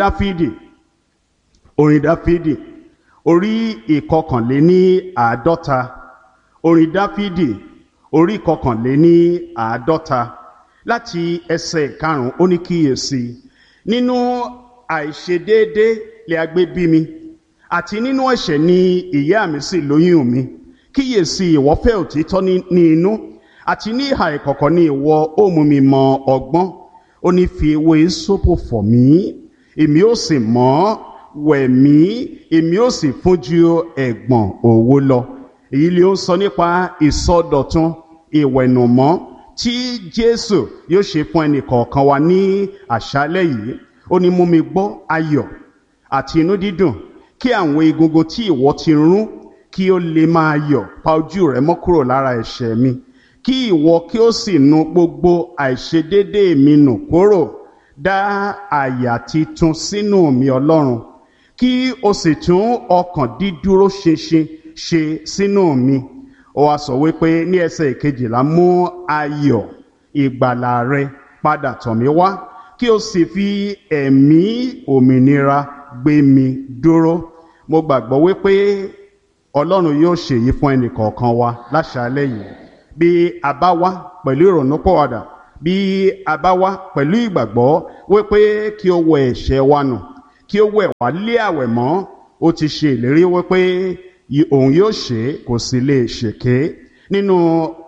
Dáfídì orí ìkọkànléní àádọ́ta. Orin Dáfídì orí ìkọkànléní àádọ́ta láti ẹsẹ̀ 5 ó ní kíyèsí nínú àìṣedéédé lè a gbé bí mi àti nínú ẹ̀ṣẹ̀ ni ìyá mi sì lóyún mi. Kíyèsí ìwọ fẹ́ òtítọ́ ní inú àti ní ìhà ìkọ̀kọ̀ ni ìwọ ó mú mi mọ ọgbọ́n. Ó ní fi ewé ìsopò fọ̀ mí èmi ó sì mọ́, wẹ̀ mí èmi ó sì fún ju ẹ̀gbọ̀n òwú lọ. Èyí ni ó ń sọ nípa ìsọdọ̀tun ìwẹ̀nùmọ́ tí Jésù yóò ṣe fún ẹnì kọ̀ọ̀kan wa ní àṣálẹ́ yìí. Ó ní mú mi gbọ́ ayọ̀ àti inú dídùn kí àwọn egungun tí ìwọ ti rún kí ó lè máa yọ̀. Pa ojú rẹ mọ́ kúrò lára ẹ̀ṣẹ̀ mi kí ìwọ kí ó sì nu gbogbo àìṣedéédé mi nù kúrò. Dá àyà titun sínú mi Ọlọ́run kí o sì tún ọkàn dídúró ṣinṣin ṣe sínú mi. Ó wá sọ wípé ní ẹsẹ̀ 12 mú ayọ̀ ìgbàlà rẹ padà tọ̀ mí wá kí o sì fi ẹ̀mí òmìnira gbé mi dúró. Mo gbàgbọ́ wípé Ọlọ́run yóò ṣèyí fún ẹnì kọ̀ọ̀kan wa láṣálẹ́ yìí. Bí a bá wá pẹ̀lú ìrònúpọ̀wàdà, bí a bá wá pẹ̀lú ìgbàgbọ́ wípé kí ó wẹ ẹ̀ṣẹ̀ wa nù, kí ó wẹ̀ wá lé àwẹ̀ mọ́. Ó ti ṣe ìlérí wípé òun yóò ṣe, kò sì lè ṣèké. Nínú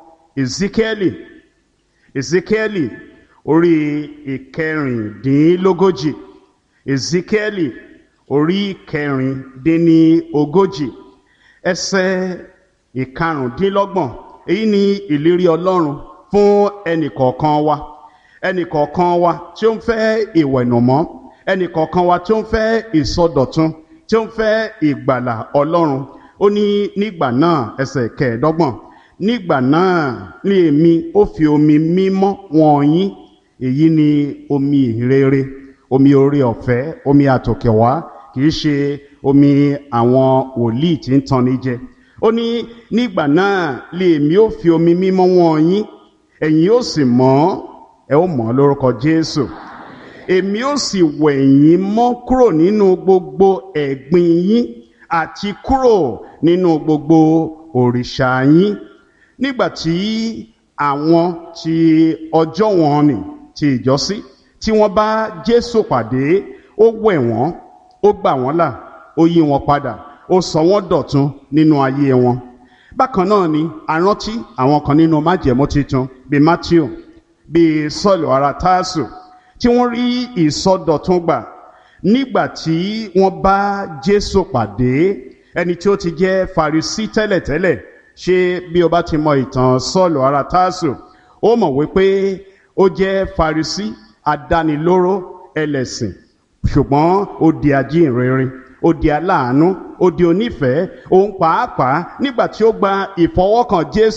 Ezekiel orí ìkẹrìndínlógójì, Ezekiel orí ìkẹrìndínlógójì ẹsẹ̀ 25. Èyí ni ìlérí Ọlọ́run fún ẹnìkọ̀ọ̀kan wa tí ó ń fẹ́ ìwẹ̀nùmọ́, ẹnìkọ̀ọ̀kan wa tí ó ń fẹ́ ìsọdọ̀tun, tí ó ń fẹ́ ìgbàlà Ọlọ́run. Ó ní nígbà náà ẹsẹ̀ 25, nígbà náà ni èmi ó fi omi mímọ́ wọ́n yín. Èyí ni omi ìrere, omi oore ọ̀fẹ́, omi àtòkèwá, kìí ṣe omi àwọn wòlíì tí ń tanni jẹ. Ó ní nígbà náà lèmi ó fi omi mímọ́ wọ́n yín, ẹ̀yin ó sì mọ́, ẹ ó mọ́ lórúkọ Jésù. Èmi ó sì wẹ̀ yín mọ́ kúrò nínú gbogbo ẹ̀gbin yín àti kúrò nínú gbogbo òrìṣà yín. Nígbàtí àwọn tí ọjọ́ wọn nì ti ìjọ́sí tí wọ́n bá Jésù pàdé, ó wẹ̀ wọ́n, ó gbà wọ́n là, ó yí wọn padà, ó sọ wọ́n dọ̀tun nínú ayé wọn. Bákan náà ni a rántí àwọn kan nínú májẹ̀mú titun bíi Matthew, bíi Sọ́ọ̀lù ará Tásù, tí wọ́n rí ìsọdọ̀tun gbà nígbà tí wọ́n bá Jésù pàdé. Ẹni tí ó ti jẹ́ Farisí tẹ́lẹ̀tẹ́lẹ̀, ṣé bí o bá ti mọ ìtàn Sọ́ọ̀lù ará Tásù, ó mọ̀ wípé ó jẹ́ Farisí adánilóró ẹlẹ́sìn, ṣùgbọ́n ó di ajíhìnrere, ó di aláàánú, ó di onífẹ̀ẹ́. Òun pàápàá nígbà tí ó gba ìfọwọ́kàn Jésù,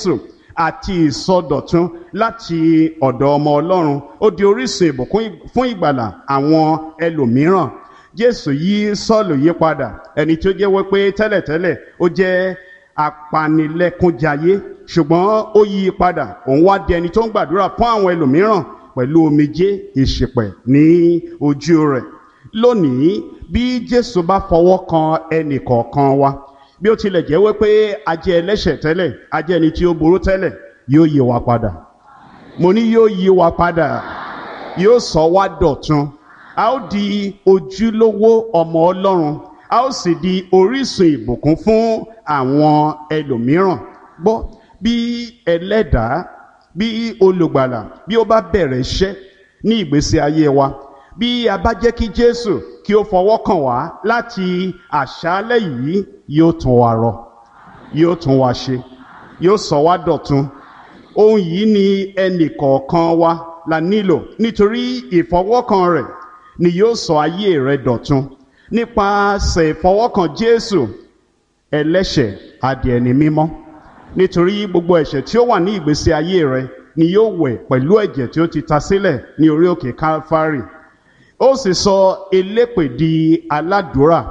àti ìsọdọ̀tun láti ọ̀dọ̀ ọmọ Ọlọ́run. Ó di orísun ìbùkún fún ìgbàlà àwọn ẹlòmíràn. Jésù yí Sọ́ọ̀lù yí padà, ẹni tí ó jẹ́ wípé tẹ́lẹ̀tẹ́lẹ̀ ó jẹ́ apanilẹ́kúnjayé, ṣùgbọ́n ó yí padà, òun wá di ẹni tó ń gbàdúrà fún àwọn ẹlòmíràn pẹ̀lú omijé ìṣìpẹ̀ ní ojú rẹ̀. Lónìí, bí Jésù bá fọwọ́ kan ẹnì kọ̀ọ̀kan wa, bí ó tilẹ̀ jẹ́ wípé a jẹ́ ẹlẹ́ṣẹ̀ tẹ́lẹ̀, a jẹ́ ẹni tí ó burú tẹ́lẹ̀, yóò yí wa padà. Mo ní yóò yí wa padà, yóò sọ wá dọ̀tun. A ó di ojúlówó ọmọ Ọlọ́run, a ó sì di orísun ìbùkún fún àwọn ẹlòmíràn. Gbọ́, bí ẹlẹ́dàá, bí olùgbàlà, bí ó bá bẹ̀rẹ̀ iṣẹ́ ní ìgbésí ayé wa, bí a bá jẹ́ kí Jésù kí ó fọwọ́ kàn wá láti àṣálẹ́ yìí, yóò tún wa rọ, yóò tún wa ṣe, yóò sọ wá dọ̀tun. Ohun yìí ni ẹnì kọ̀ọ̀kan wa la nílò, nítorí ìfọwọ́kàn rẹ̀ ni yóò sọ ayé rẹ dọ̀tun. Nípasẹ̀ ìfọwọ́kàn Jésù, ẹlẹ́ṣẹ̀ á di ẹni mímọ́, nítorí gbogbo ẹ̀ṣẹ̀ tí ó wà ní ìgbésí ayé rẹ ni yóò wẹ̀ pẹ̀lú ẹ̀jẹ̀ tí ó ti ta sílẹ̀ ní orí òkè Kálífárì. Ó sì sọ elépè di aládùúrà.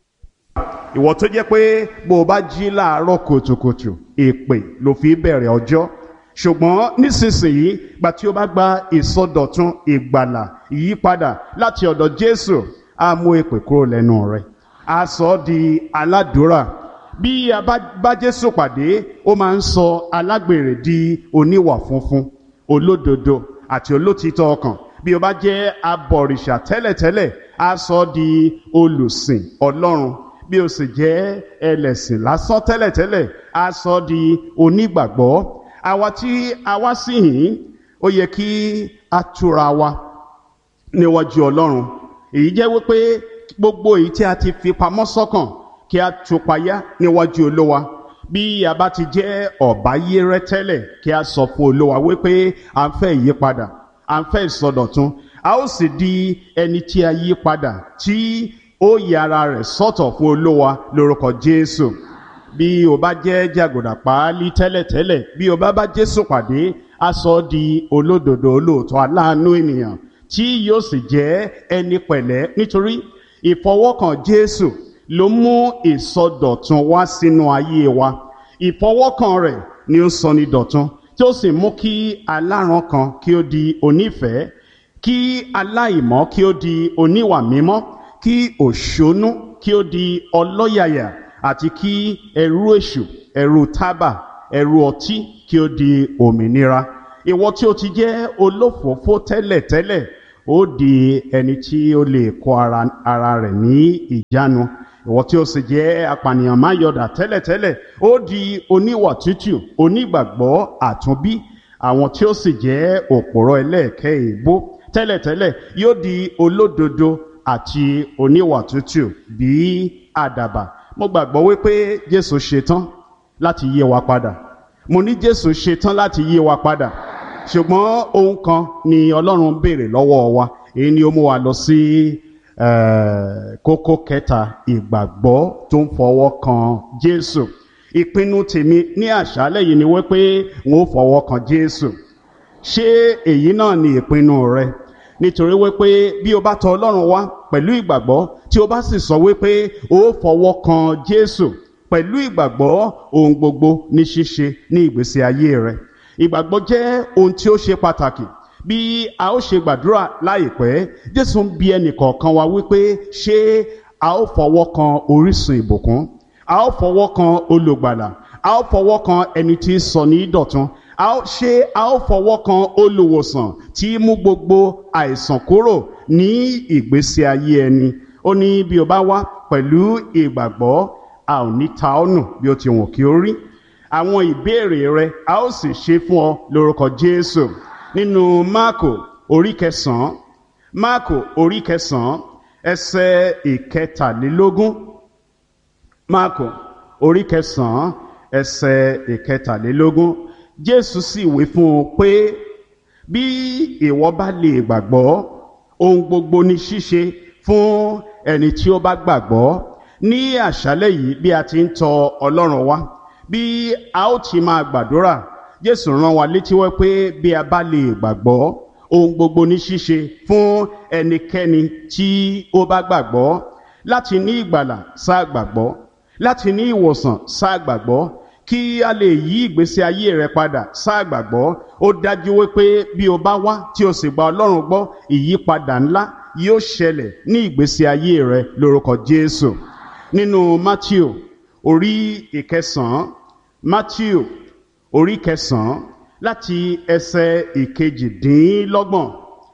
Ìwọ tó jẹ́ pé bó o bá jí láàárọ̀ kùtùkùtù, èpè ló fi bẹ̀rẹ̀ ọjọ́. Ṣùgbọ́n nísinsìnyí, gbà tí o bá gba ìsọdọ̀tun, ìgbàlà, ìyípadà láti ọ̀dọ̀ Jésù, á mú èpè kúrò lẹ́nu rẹ̀, á sọ ọ́ di aládùúrà. Bí a bá Jésù pàdé, ó máa ń sọ alágbèrè di oníwà funfun, olódodo àti olótìítọ́ ọkàn. Bí o bá jẹ́ abọ̀rìṣà tẹ́lẹ̀tẹ́lẹ̀, á sọ ọ́ di olùsìn Ọlọ́run. Bí o sì jẹ́ ẹlẹ́sìn lásán tẹ́lẹ̀tẹ́lẹ̀, á sọ ọ́ di onígbàgbọ́. Àwa tí a wá sí yìí, ó yẹ kí a túra wa níwájú Ọlọ́run. Èyí jẹ́ wípé gbogbo èyí tí a ti fi pamọ́ sọ́kàn, kí a tú payá níwájú Olúwa. Bí a bá ti jẹ́ ọ̀báyérẹ́ tẹ́lẹ̀, kí a sọ fún Olúwa wípé à ń fẹ́ ìyípadà, à ń fẹ́ ìsọdọ̀tun. A ó sì di ẹni tí a yí padà, tí ó yà ara rẹ̀ sọ́tọ̀ fún Olúwa lórúkọ Jésù. Bí o bá jẹ́ jàgùdà páálí tẹ́lẹ̀tẹ́lẹ̀, bí o bá Jésù pàdé, a sọ ọ́ di olódodo, olóòótọ́, aláàánú ènìyàn, tí yóò sì jẹ́ ẹni pẹ̀lẹ́, nítorí ìfọwọ́kàn Jésù ló mú ìsọdọ̀tun wá sínú ayé wa. Ìfọwọ́kàn rẹ̀ ni ó sọ ní dọ̀tun, tí ó sì mú kí aláràn kan kí ó di onífẹ̀ẹ́, kí aláìmọ́ kí ó di oníwà mímọ́, kí òṣónú kí ó di ọlọ́yàyà, àti kí ẹrú èṣù, ẹrú tábà, ẹrú ọtí kí ó di òmìnira. Ìwọ tí ó ti jẹ́ olófòófó tẹ́lẹ̀tẹ́lẹ̀, ó di ẹni tí ó lè kó ara rẹ̀ ní ìjánu. Ìwọ tí ó sì jẹ́ apànìyàn máyọ̀dà tẹ́lẹ̀tẹ́lẹ̀, ó di oníwà tútù, onígbàgbọ́ àtúnbí. Àwọn tí ó sì jẹ́ òpòrọ̀ ẹlẹ́ẹ̀kẹ́ èébó tẹ́lẹ̀tẹ́lẹ̀, yóò di olódodo àti oníwà tútù bí àdàbà. Mo gbàgbọ́ wípé Jésù ṣetán láti yí wa padà. Mo ní Jésù ṣetán láti yí wa padà. Ṣùgbọ́n ohun kan ni Ọlọ́run béèrè lọ́wọ́ wa. Èyí ni ó mú wa lọ sí kókó kẹta, ìgbàgbọ́ tó ń fọwọ́ kan Jésù. Ìpinnu tèmi ní àṣálẹ́ yìí ni wípé n ó fọwọ́ kan Jésù. Ṣé èyí náà ni ìpinnu rẹ? Nítorí wípé bí o bá tọ̀ Ọlọ́run wá pẹ̀lú ìgbàgbọ́, tí o bá sì sọ wípé o fọwọ́ kan Jésù pẹ̀lú ìgbàgbọ́, ohun gbogbo ní ṣíṣe ní ìgbésí ayé rẹ. Ìgbàgbọ́ jẹ́ ohun tí ó ṣe pàtàkì. Bí a ó ṣe gbàdúrà láìpẹ́, Jésù ń bi ẹnìkọ̀ọ̀kan wa wípé ṣé a ó fọwọ́ kan orísun ìbùkún, a ó fọwọ́ kan olùgbàlà, a ó fọwọ́ kan ẹni tí sọ ní dọ̀tun, a ó fọwọ́ kan olùwòsàn tí mú gbogbo àìsàn kúrò ní ìgbésí ayé ẹni. Ó ní bí o bá wá pẹ̀lú ìgbàgbọ́, a ò ní ta ọ́ nù bí ó ti wù kí ó rí. Àwọn ìbéèrè rẹ a ó sì ṣe fún ọ lórúkọ Jésù. Nínú Máàkò orí kẹsàn-án ẹsẹ̀ ìkẹtàlélógún. Máàkò orí kẹsàn-án ẹsẹ̀ ìkẹtàlélógún. Jésù sì wí fún un pé bí ìwọ bá lè gbàgbọ́, ohun gbogbo ní ṣíṣe fún ẹni tí ó bá gbàgbọ́. Ní àṣálẹ́ yìí, bí a ti ń tọ̀ Ọlọ́run wá, bí a ó ti máa gbàdúrà, Jésù rán wa létí wọ́n pé bí a bá lè gbàgbọ́, ohun gbogbo ní ṣíṣe fún ẹnikẹ́ni tí ó bá gbàgbọ́. Láti ní ìgbàlà sáà gbàgbọ́, láti ní ìwòsàn sáà gbàgbọ́, kí a lè yí ìgbésí ayé rẹ padà sáà gbàgbọ́. Ó dájú wípé bí o bá wá tí o sì gba Ọlọ́run gbọ́, ìyípadà ńlá yóò ṣẹlẹ̀ ní ìgbésí ayé rẹ lórúkọ Jésù. Nínú Mátíù orí ìkẹsàn-án, Mátíù orí kẹsàn-án láti ẹsẹ̀ ìkejìdínlọ́gbọ̀n.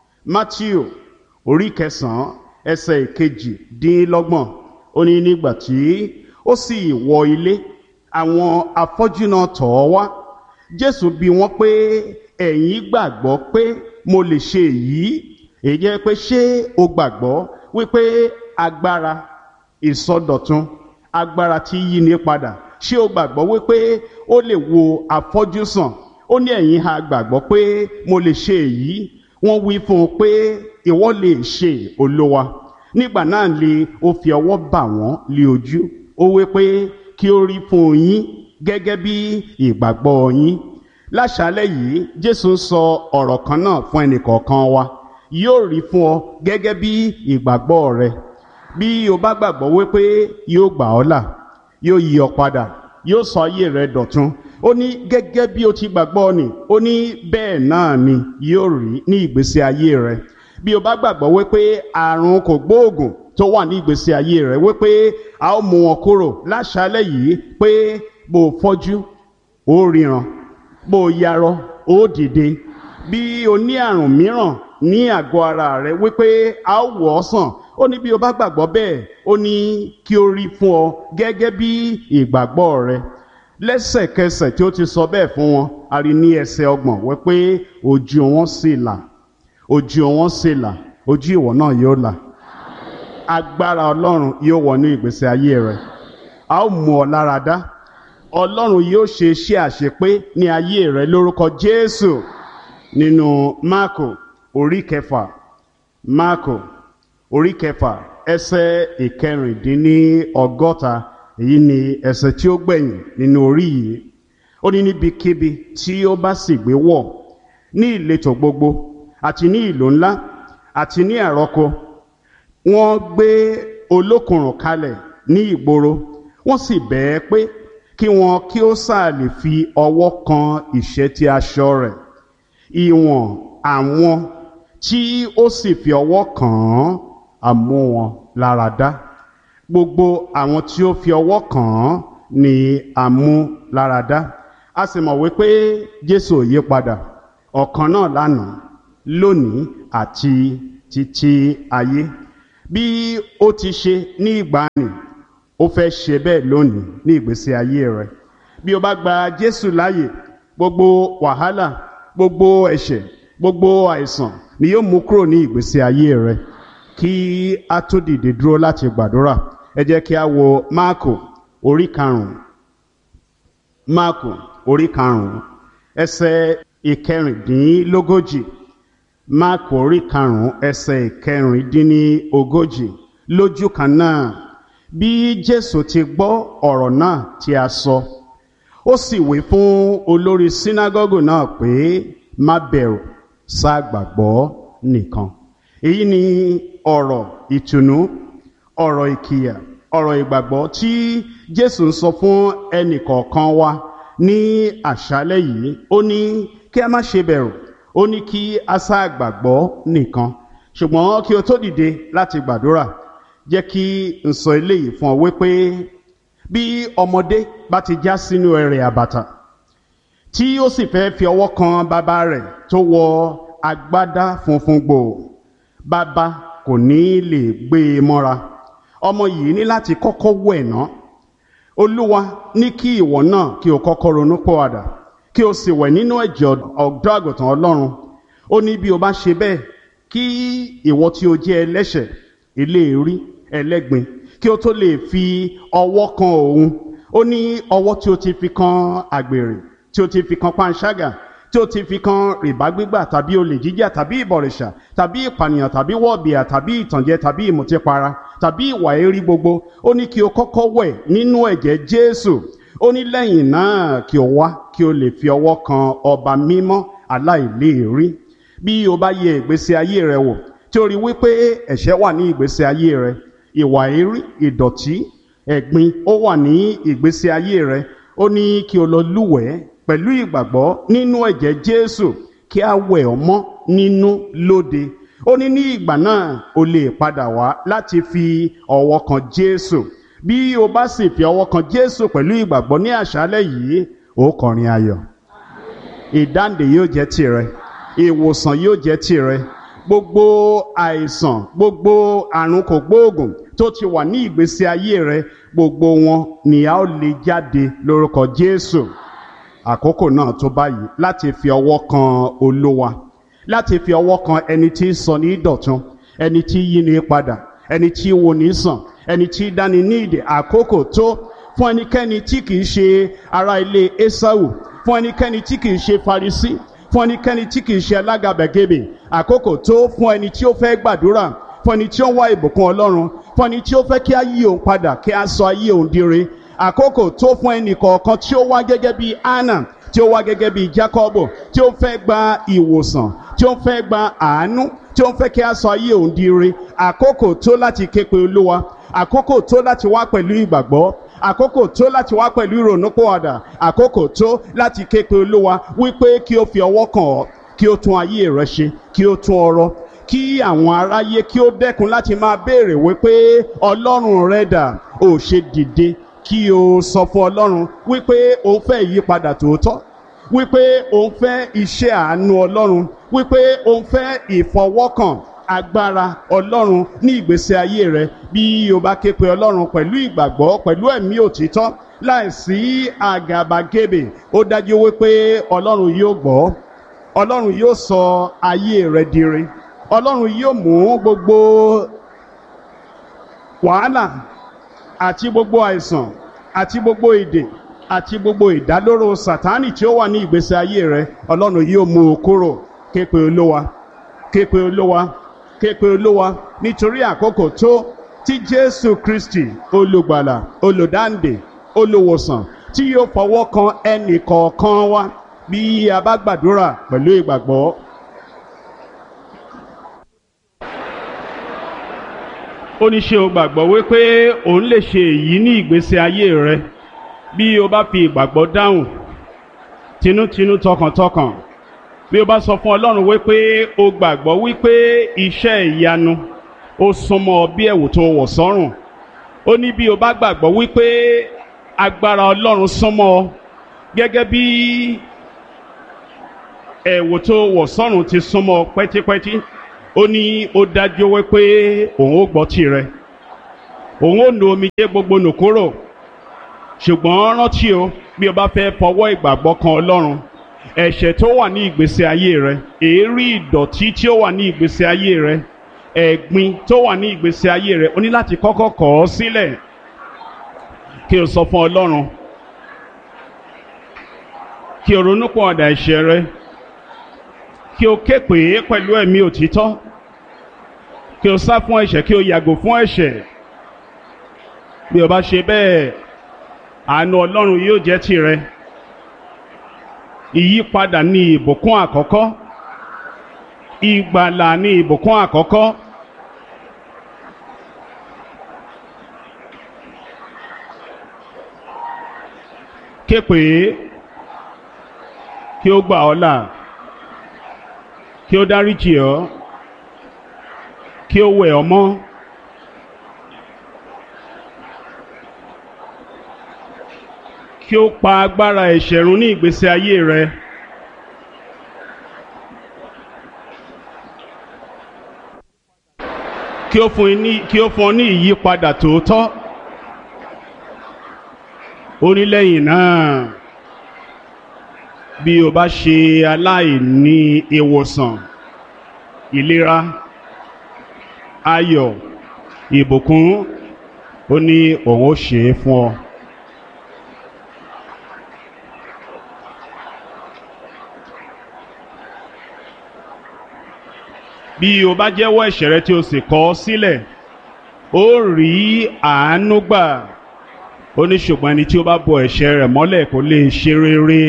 Mátíù orí kẹsàn-án ẹsẹ̀ ìkejìdínlọ́gbọ̀n. Ó ní nígbà tí ó sì wọ ilé, àwọn afọ́jú náà tọ̀ ọ́ wá. Jésù bi wọ́n pé, ẹ̀yin gbàgbọ́ pé mo lè ṣe èyí? Èyí jẹ́ pé ṣé o gbàgbọ́ wípé agbára ìsọdọ̀tun, agbára tí yí ni padà, ṣé o gbàgbọ́ wípé ó lè wo afọ́jú sàn? Ó ní ẹ̀yin ha gbàgbọ́ pé mo lè ṣe èyí? Wọ́n wí fún un pé ìwọ lè ṣe, Olúwa. Nígbà náà ni ó fi ọwọ́ bà wọ́n lé ojú. Ó wí pé kí ó rí fún yín gẹ́gẹ́ bí ìgbàgbọ́ yín. Láṣálẹ́ yìí Jésù ń sọ ọ̀rọ̀ kan náà fún ẹnìkọ̀ọ̀kan wa. Yóò rí fún ọ gẹ́gẹ́ bí ìgbàgbọ́ rẹ. Bí o bá gbàgbọ́ wípé yóò gbà ọ́ là, yóò yí ọ padà, yóò sọ ayé rẹ dọ̀tun. Ó ní gẹ́gẹ́ bí o ti gbàgbọ́ ni, ó ní bẹ́ẹ̀ náà ni yóò rí ní ìgbésí ayé rẹ. Bí o bá gbàgbọ́ wípé àrùn kò gbóògùn tó wà ní ìgbésí ayé rẹ, wípé a ó mú wọn kúrò láṣálẹ́ yìí, pé bó fọ́jú ó ríran, bó yarọ ó dìde. Bí o ní àrùn mìíràn ní àgọ́ ara rẹ, wípé a ó wò ọ́ sàn. Ó ní bí o bá gbàgbọ́ bẹ́ẹ̀, ó ní kí ó rí fún ọ gẹ́gẹ́ bí ìgbàgbọ́ rẹ. Lẹ́sẹ̀kẹsẹ̀ tí ó ti sọ bẹ́ẹ̀ fún wọn, a rí ní ẹsẹ̀ 30 wípé ojú wọn sì là, ojú wọn sì là, ojú ìwọ náà yóò là. Agbára Ọlọ́run yóò wọnú ìgbésí ayé rẹ. A ó mú ọ lára dá. Ọlọ́run yóò ṣe iṣẹ́ àṣepé ní ayé rẹ lórúkọ Jésù. Nínú Máàkù orí kẹfà, Máàkù orí kẹfà ẹsẹ̀ 64, èyí ni ẹsẹ̀ tí ó gbẹ̀yìn nínú orí yìí. Ó ní níbikíbi tí ó bá sì gbé wọ̀, ní ìletò gbogbo àti ní ìlú ńlá àti ní àrọ́kọ, wọ́n gbé olókùnrùn kalẹ̀ ní ìgboro, wọ́n sì bẹ̀ ẹ́ pé kí wọn kí ó sáà lè fi ọwọ́ kan ìṣẹ́tí aṣọ rẹ̀. Ìwọ̀n àwọn tí ó sì fi ọwọ́ kàn án, á mú wọn lára dá. Gbogbo àwọn tí ó fi ọwọ́ kàn án ni á mú lára dá. A sì mọ̀ wípé Jésù ò yí padà, ọ̀kan náà lánàá, lónìí àti títí ayé. Bí ó ti ṣe ní ìgbàanì, ó fẹ́ ṣe bẹ́ẹ̀ lónìí ní ìgbésí ayé rẹ. Bí o bá gba Jésù láàyè, gbogbo wàhálà, gbogbo ẹ̀ṣẹ̀, gbogbo àìsàn ni yóò mú kúrò ní ìgbésí ayé rẹ. Kí a tó dìde dúró láti gbàdúrà, ẹ jẹ́ kí a wo Máàkù orí 5. Máàkù orí 5 ẹsẹ̀ 41. Máàkù orí 5 ẹsẹ̀ 41. Lójú kan náà, bí Jésù ti gbọ́ ọ̀rọ̀ náà tí a sọ, ó sì wí fún olórí sínágọ́gù náà pé, má bẹ̀rù, sá gbàgbọ́ nìkan. Èyí ni ọ̀rọ̀ ìtùnú, ọ̀rọ̀ ìkìyà, ọ̀rọ̀ ìgbàgbọ́ tí Jésù ń sọ fún ẹnìkọ̀ọ̀kan wa ní àṣálẹ́ yìí. Ó ní kí a má ṣe bẹ̀rù, ó ní kí a sá gbàgbọ́ nìkan. Ṣùgbọ́n kí o tó dìde láti gbàdúrà, jẹ́ kí n sọ eléyìí fún ọ wípé bí ọmọdé bá ti já sínú ẹrẹ̀ àbàtà, tí ó sì fẹ́ fi ọwọ́ kan bàbá rẹ̀ tó wọ agbádá funfun gbòò, bàbá kò ní lè gbé e mọ́ra. Ọmọ yìí ní láti kọ́kọ́ wẹ̀ ná. Olúwa ní kí ìwọ náà kí o kọ́kọ́ ronú pọ̀wàdà, kí o sì wẹ̀ nínú ẹ̀jẹ̀ ọ̀dọ́ àgùntàn Ọlọ́run. Ó ní bí o bá ṣe bẹ́ẹ̀, kí ìwọ tí o jẹ́ ẹlẹ́ṣẹ̀, eléèrí, ẹlẹ́gbin, kí o tó lè fi ọwọ́ kan òun. Ó ní ọwọ́ tí o ti fi kan àgbèrè, tí o ti fi kan panṣágà, tí o ti fi kan rìbá gbígbà tàbí olè jíjà tàbí ìbọ̀rìṣà tàbí ìpànìyàn tàbí wọ̀bìà tàbí ìtànjẹ tàbí ìmùtípara tàbí ìwà èérí gbogbo. Ó ní kí o kọ́kọ́ wẹ̀ nínú ẹ̀jẹ̀ Jésù. ó ní lẹ́yìn náà kí o wá kí o lè fi ọwọ́ kan ọba mímọ́ aláìléèrí. Bí o bá yẹ ìgbésí ayé rẹ wò tí o rí wípé ẹ̀ṣẹ̀ wà ní ìgbésí ayé rẹ, ìwà èérí, ìdọ̀tí, ẹ̀gbin ó wà ní ìgbésí ayé rẹ, ó ní kí o lọ lúwẹ̀ẹ́ pẹ̀lú ìgbàgbọ́ nínú ẹ̀jẹ̀ Jésù kí a wẹ̀ ọ́ mọ́ nínú lóde. Ó ní ìgbà náà o lè padà wá láti fi ọwọ́ kan Jésù. Bí o bá sì fi ọwọ́ kan Jésù pẹ̀lú ìgbàgbọ́ ní àṣálẹ́ yìí, ó kọrin ayọ̀. Ìdáǹdè yóò jẹ́ tìrẹ, ìwòsàn yóò jẹ́ tìrẹ. Gbogbo àìsàn, gbogbo àrùn kògbóògùn tó ti wà ní ìgbésí ayé rẹ, gbogbo wọn ni a ó lè jáde lórúkọ Jésù. Àkókò náà tó báyìí láti fi ọwọ́ kan Olúwa, láti fi ọwọ́ kan ẹni tí ń sọ ní dọ̀tun, ẹni tí yí ni padà, ẹni tí wò ní sàn, ẹni tí dáni ní ìdè. Àkókò tó fún ẹnikẹ́ni tí kìí ṣe ará ilé Ésáù, fún ẹnikẹ́ni tí kìí ṣe Farisí, fún ẹnikẹ́ni tí kìí ṣe alágàbàgebè. Àkókò tó fún ẹni tí ó fẹ́ gbàdúrà, fún ẹni tí ó ń wá ìbùkún Ọlọ́run, fún ẹni tí ó fẹ́ kí á yí òun padà, kí á sọ ayé òun dire. Àkókò tó fún ẹnì kọ̀ọ̀kan tí ó wá gẹ́gẹ́ bí Áánà, tí ó wá gẹ́gẹ́ bí Jákọ́bù, tí ó fẹ́ gba ìwòsàn, tí ó fẹ́ gba àánú, tí ó fẹ́ kí á sọ ayé òun dire. Àkókò tó láti ké pe Olúwa, àkókò tó láti wá pẹ̀lú ìgbàgbọ́, àkókò tó láti wá pẹ̀lú ìrònúpìwàdà, àkókò tó láti ké pe Olúwa wípé kí ó fi ọwọ́ kàn ọ́, kí ó tún ayé rẹ ṣe, kí ó tún ọrọ̀, kí àwọn aráyé kí ó dẹ́kun láti máa béèrè wípé Ọlọ́run rẹ dà. Ó ṣe dìde kí o sọ fún Ọlọ́run wípé o fẹ́ ìyípadà tòótọ́, wípé o fẹ́ iṣẹ́ àánú Ọlọ́run, wípé o fẹ́ ìfọwọ́kàn agbára Ọlọ́run ní ìgbésí ayé rẹ. Bí o bá ké pe Ọlọ́run pẹ̀lú ìgbàgbọ́, pẹ̀lú ẹ̀mí òtítọ́, láìsí àgàbàgebè, ó dájú wípé Ọlọ́run yóò gbọ́, Ọlọ́run yóò sọ ayé rẹ dire, Ọlọ́run yóò mú gbogbo wàhálà àti gbogbo àìsàn àti gbogbo ìdè àti gbogbo ìdálóró Sátánì tí ó wà ní ìgbésí ayé rẹ, Ọlọ́run yóò mú o kúrò. Ké pe Olúwa, ké pe Olúwa, ké pe Olúwa, nítorí àkókò tó tí Jésù Kristi olùgbàlà, olùdáǹdè, olùwòsàn tí yóò fọwọ́ kan ẹnì kọ̀ọ̀kan wa bí a bá gbàdúrà pẹ̀lú ìgbàgbọ́. Ó ní ṣé o gbàgbọ́ wípé òun lè ṣe èyí ní ìgbésí ayé rẹ? Bí o bá fi ìgbàgbọ́ dáhùn tinútinú tọkàntọkàn, bí o bá sọ fún Ọlọ́run wípé o gbàgbọ́ wípé iṣẹ́ ìyanu ó súnmọ́ bí ẹ̀wù tó wọ̀ sọ́rùn. Ó ní bí o bá gbàgbọ́ wípé agbára Ọlọ́run súnmọ́ gẹ́gẹ́ bí ẹ̀wù tó wọ̀ sọ́rùn ti súnmọ́ pẹ́típẹ́tí. Ó ní ó dájú wípé òun ó gbọ́ tirẹ̀, òun ó nu omijé gbogbo nù kúrò. Ṣùgbọ́n rántí o, bí o bá fẹ́ fọwọ́ ìgbàgbọ́ kan Ọlọ́run, ẹ̀ṣẹ̀ tó wà ní ìgbésí ayé rẹ, èérí ìdọ̀tí tí ó wà ní ìgbésí ayé rẹ, ẹ̀gbin tó wà ní ìgbésí ayé rẹ, o ní láti kọ́kọ́ kọ̀ ọ́ sílẹ̀ kí o sọ fún Ọlọ́run, kí o ronúpìwàdà ẹ̀ṣẹ̀ rẹ, kí o ké pè é pẹ̀lú ẹ̀mí òtítọ́, kí o sá fún ẹ̀ṣẹ̀, kí o yàgò fún ẹ̀ṣẹ̀. Bí o bá ṣe bẹ́ẹ̀, àánú Ọlọ́run yóò jẹ́ tìrẹ. Ìyípadà ni ìbùkún àkọ́kọ́, ìgbàlà ni ìbùkún àkọ́kọ́. Ké pè é kí ó gbà ọ́ là, kí ó dáríjì ọ́, kí ó wẹ̀ ọ́ mọ́. Kí ó pa agbára ẹ̀ṣẹ̀ run ní ìgbésí ayé rẹ. Kí ó fún ọ ní ìyípadà tòótọ́. Ó ní lẹ́yìn náà, bí o bá ṣe aláìní ìwòsàn, ìlera, ayọ̀, ìbùkún, ó ní òun ó ṣe é fún ọ. Bí o bá jẹ́wọ́ ẹ̀ṣẹ̀ rẹ tí o sì kọ̀ ọ́ sílẹ̀, ó rí àánú gbà ó ní ṣùgbọ́n ẹni tí ó bá bo ẹ̀ṣẹ̀ rẹ̀ mọ́lẹ̀ kò lè ṣe rere.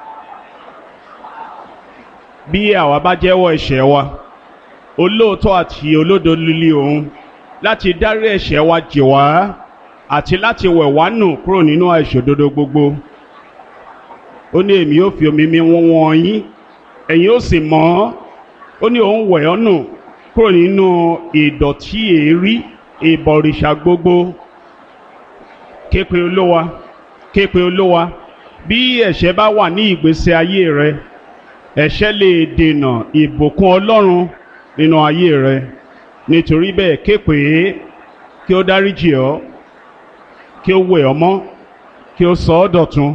Bí àwa bá jẹ́wọ́ ẹ̀ṣẹ̀ wa, olóòótọ́ àti olódodo ni òun láti dárí ẹ̀ṣẹ̀ wa jì wá àti láti wẹ̀ wá nù kúrò nínú àìṣòdodo gbogbo. Ó ní èmi yóò fi omi mi wọ́n yín, ẹ̀yin ó sì mọ́. Ó ní òun wẹ̀ ọ́ nù kúrò nínú ìdọ̀tí èérí ìbọ̀rìṣà gbogbo. Képe Olúwa, képe Olúwa. Bí ẹ̀ṣẹ̀ bá wà ní ìgbésí ayé rẹ, ẹ̀ṣẹ̀ lè dènà ìbùkún Ọlọ́run nínú ayé rẹ. Nítorí bẹ́ẹ̀ képe kí ó dáríjì ọ́, kí ó wẹ̀ ọ́ mọ́, kí ó sọ ọ́ dọ̀tun.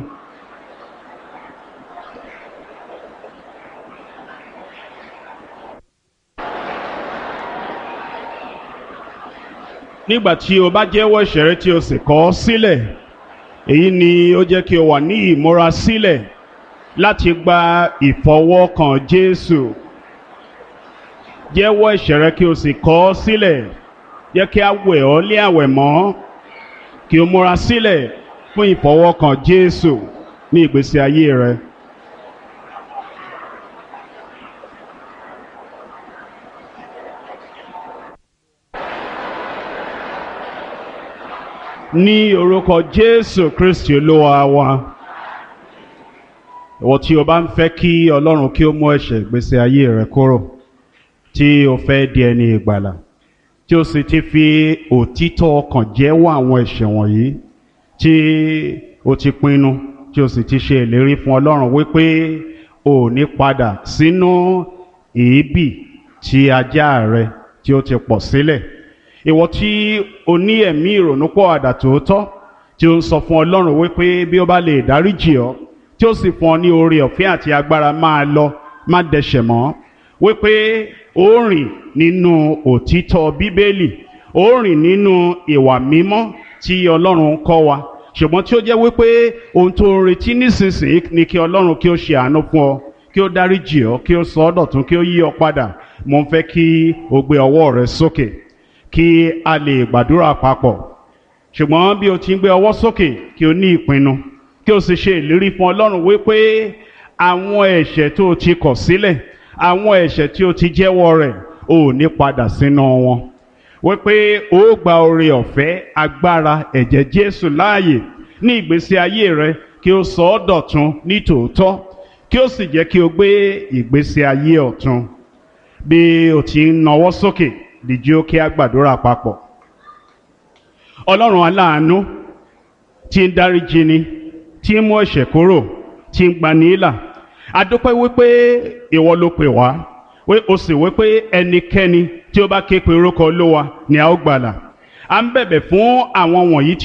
Nígbà tí o bá jẹ́wọ́ ẹ̀ṣẹ̀ rẹ tí o sì kọ̀ ọ́ sílẹ̀, èyí ni ó jẹ́ kí o wà ní ìmúra sílẹ̀ láti gba ìfọwọ́kàn Jésù. Jẹ́wọ́ ẹ̀ṣẹ̀ rẹ kí o sì kọ̀ ọ́ sílẹ̀, jẹ́ kí a wẹ̀ ọ́ lé àwẹ̀ mọ́, kí o múra sílẹ̀ fún ìfọwọ́kàn Jésù ní ìgbésí ayé rẹ. Ní orúkọ Jésù Kristi Olúwa wa. Ìwọ tí o bá ń fẹ́ kí Ọlọ́run kí ó mú ẹ̀ṣẹ̀ ìgbésí ayé rẹ kúrò, tí o fẹ́ di ẹni ìgbàlà, tí o sì ti fi òtítọ́ ọkàn jẹ́wọ́ àwọn ẹ̀ṣẹ̀ wọ̀nyí, tí o ti pinnu, tí o sì ti ṣe ìlérí fún Ọlọ́run wípé o ò ní padà sínú èébì tí ajá rẹ tí ó ti pọ̀ sílẹ̀. Ìwọ tí o ní ẹ̀mí ìrònúpọ̀àdà tòótọ́, tí ó ń sọ fún Ọlọ́run wípé bí ó bá lè dáríjì ọ́, tí ó sì fún ọ ní oore ọ̀fẹ́ àti agbára máa lọ, má dẹ̀ṣẹ̀ mọ́, wípé ó rìn nínú òtítọ́ Bíbélì, ó rìn nínú ìwà mímọ́ tí Ọlọ́run kọ́ wa, ṣùgbọ́n tí ó jẹ́ wípé ohun tó ń retí nísinsìnyí ni kí Ọlọ́run kí ó ṣe àánú fún ọ, kí ó dáríjì ọ́, kí ó sọ ọ́ dọ̀tun, kí ó yí ọ padà. Mo ń fẹ́ kí o gbé ọwọ́ rẹ sókè kí a lè gbàdúrà papọ̀. Ṣùgbọ́n bí o ti ń gbé ọwọ́ sókè, kí o ní ìpinnu, kí o sì ṣe ìlérí fún Ọlọ́run wípé àwọn ẹ̀ṣẹ̀ tó o ti kọ̀ sílẹ̀, àwọn ẹ̀ṣẹ̀ tí o ti jẹ́wọ́ rẹ̀, o ò ní padà sínú wọn. Wípé o gba oore ọ̀fẹ́ agbára ẹ̀jẹ̀ Jésù láàyè ní ìgbésí ayé rẹ, kí o sọ ọ́ dọ̀tun ní tòótọ́, kí o sì jẹ́ kí o gbé ìgbésí ayé ọ̀tun. Bí o ti ń nawọ́ sókè, dìde ó kí a gbàdúrà papọ̀. Ọlọ́run aláàánú tí ń dáríjì ni, tí ń mú ẹ̀ṣẹ̀ kúrò, tí ń gbani là, a dúpẹ́ wípé ìwọ ló pè wá, o sì wípé ẹnikẹ́ni tí ó bá ké pe orúkọ Olúwa ni a ó gbàlà. À ń bẹ̀bẹ̀ fún àwọn wọ̀nyí tí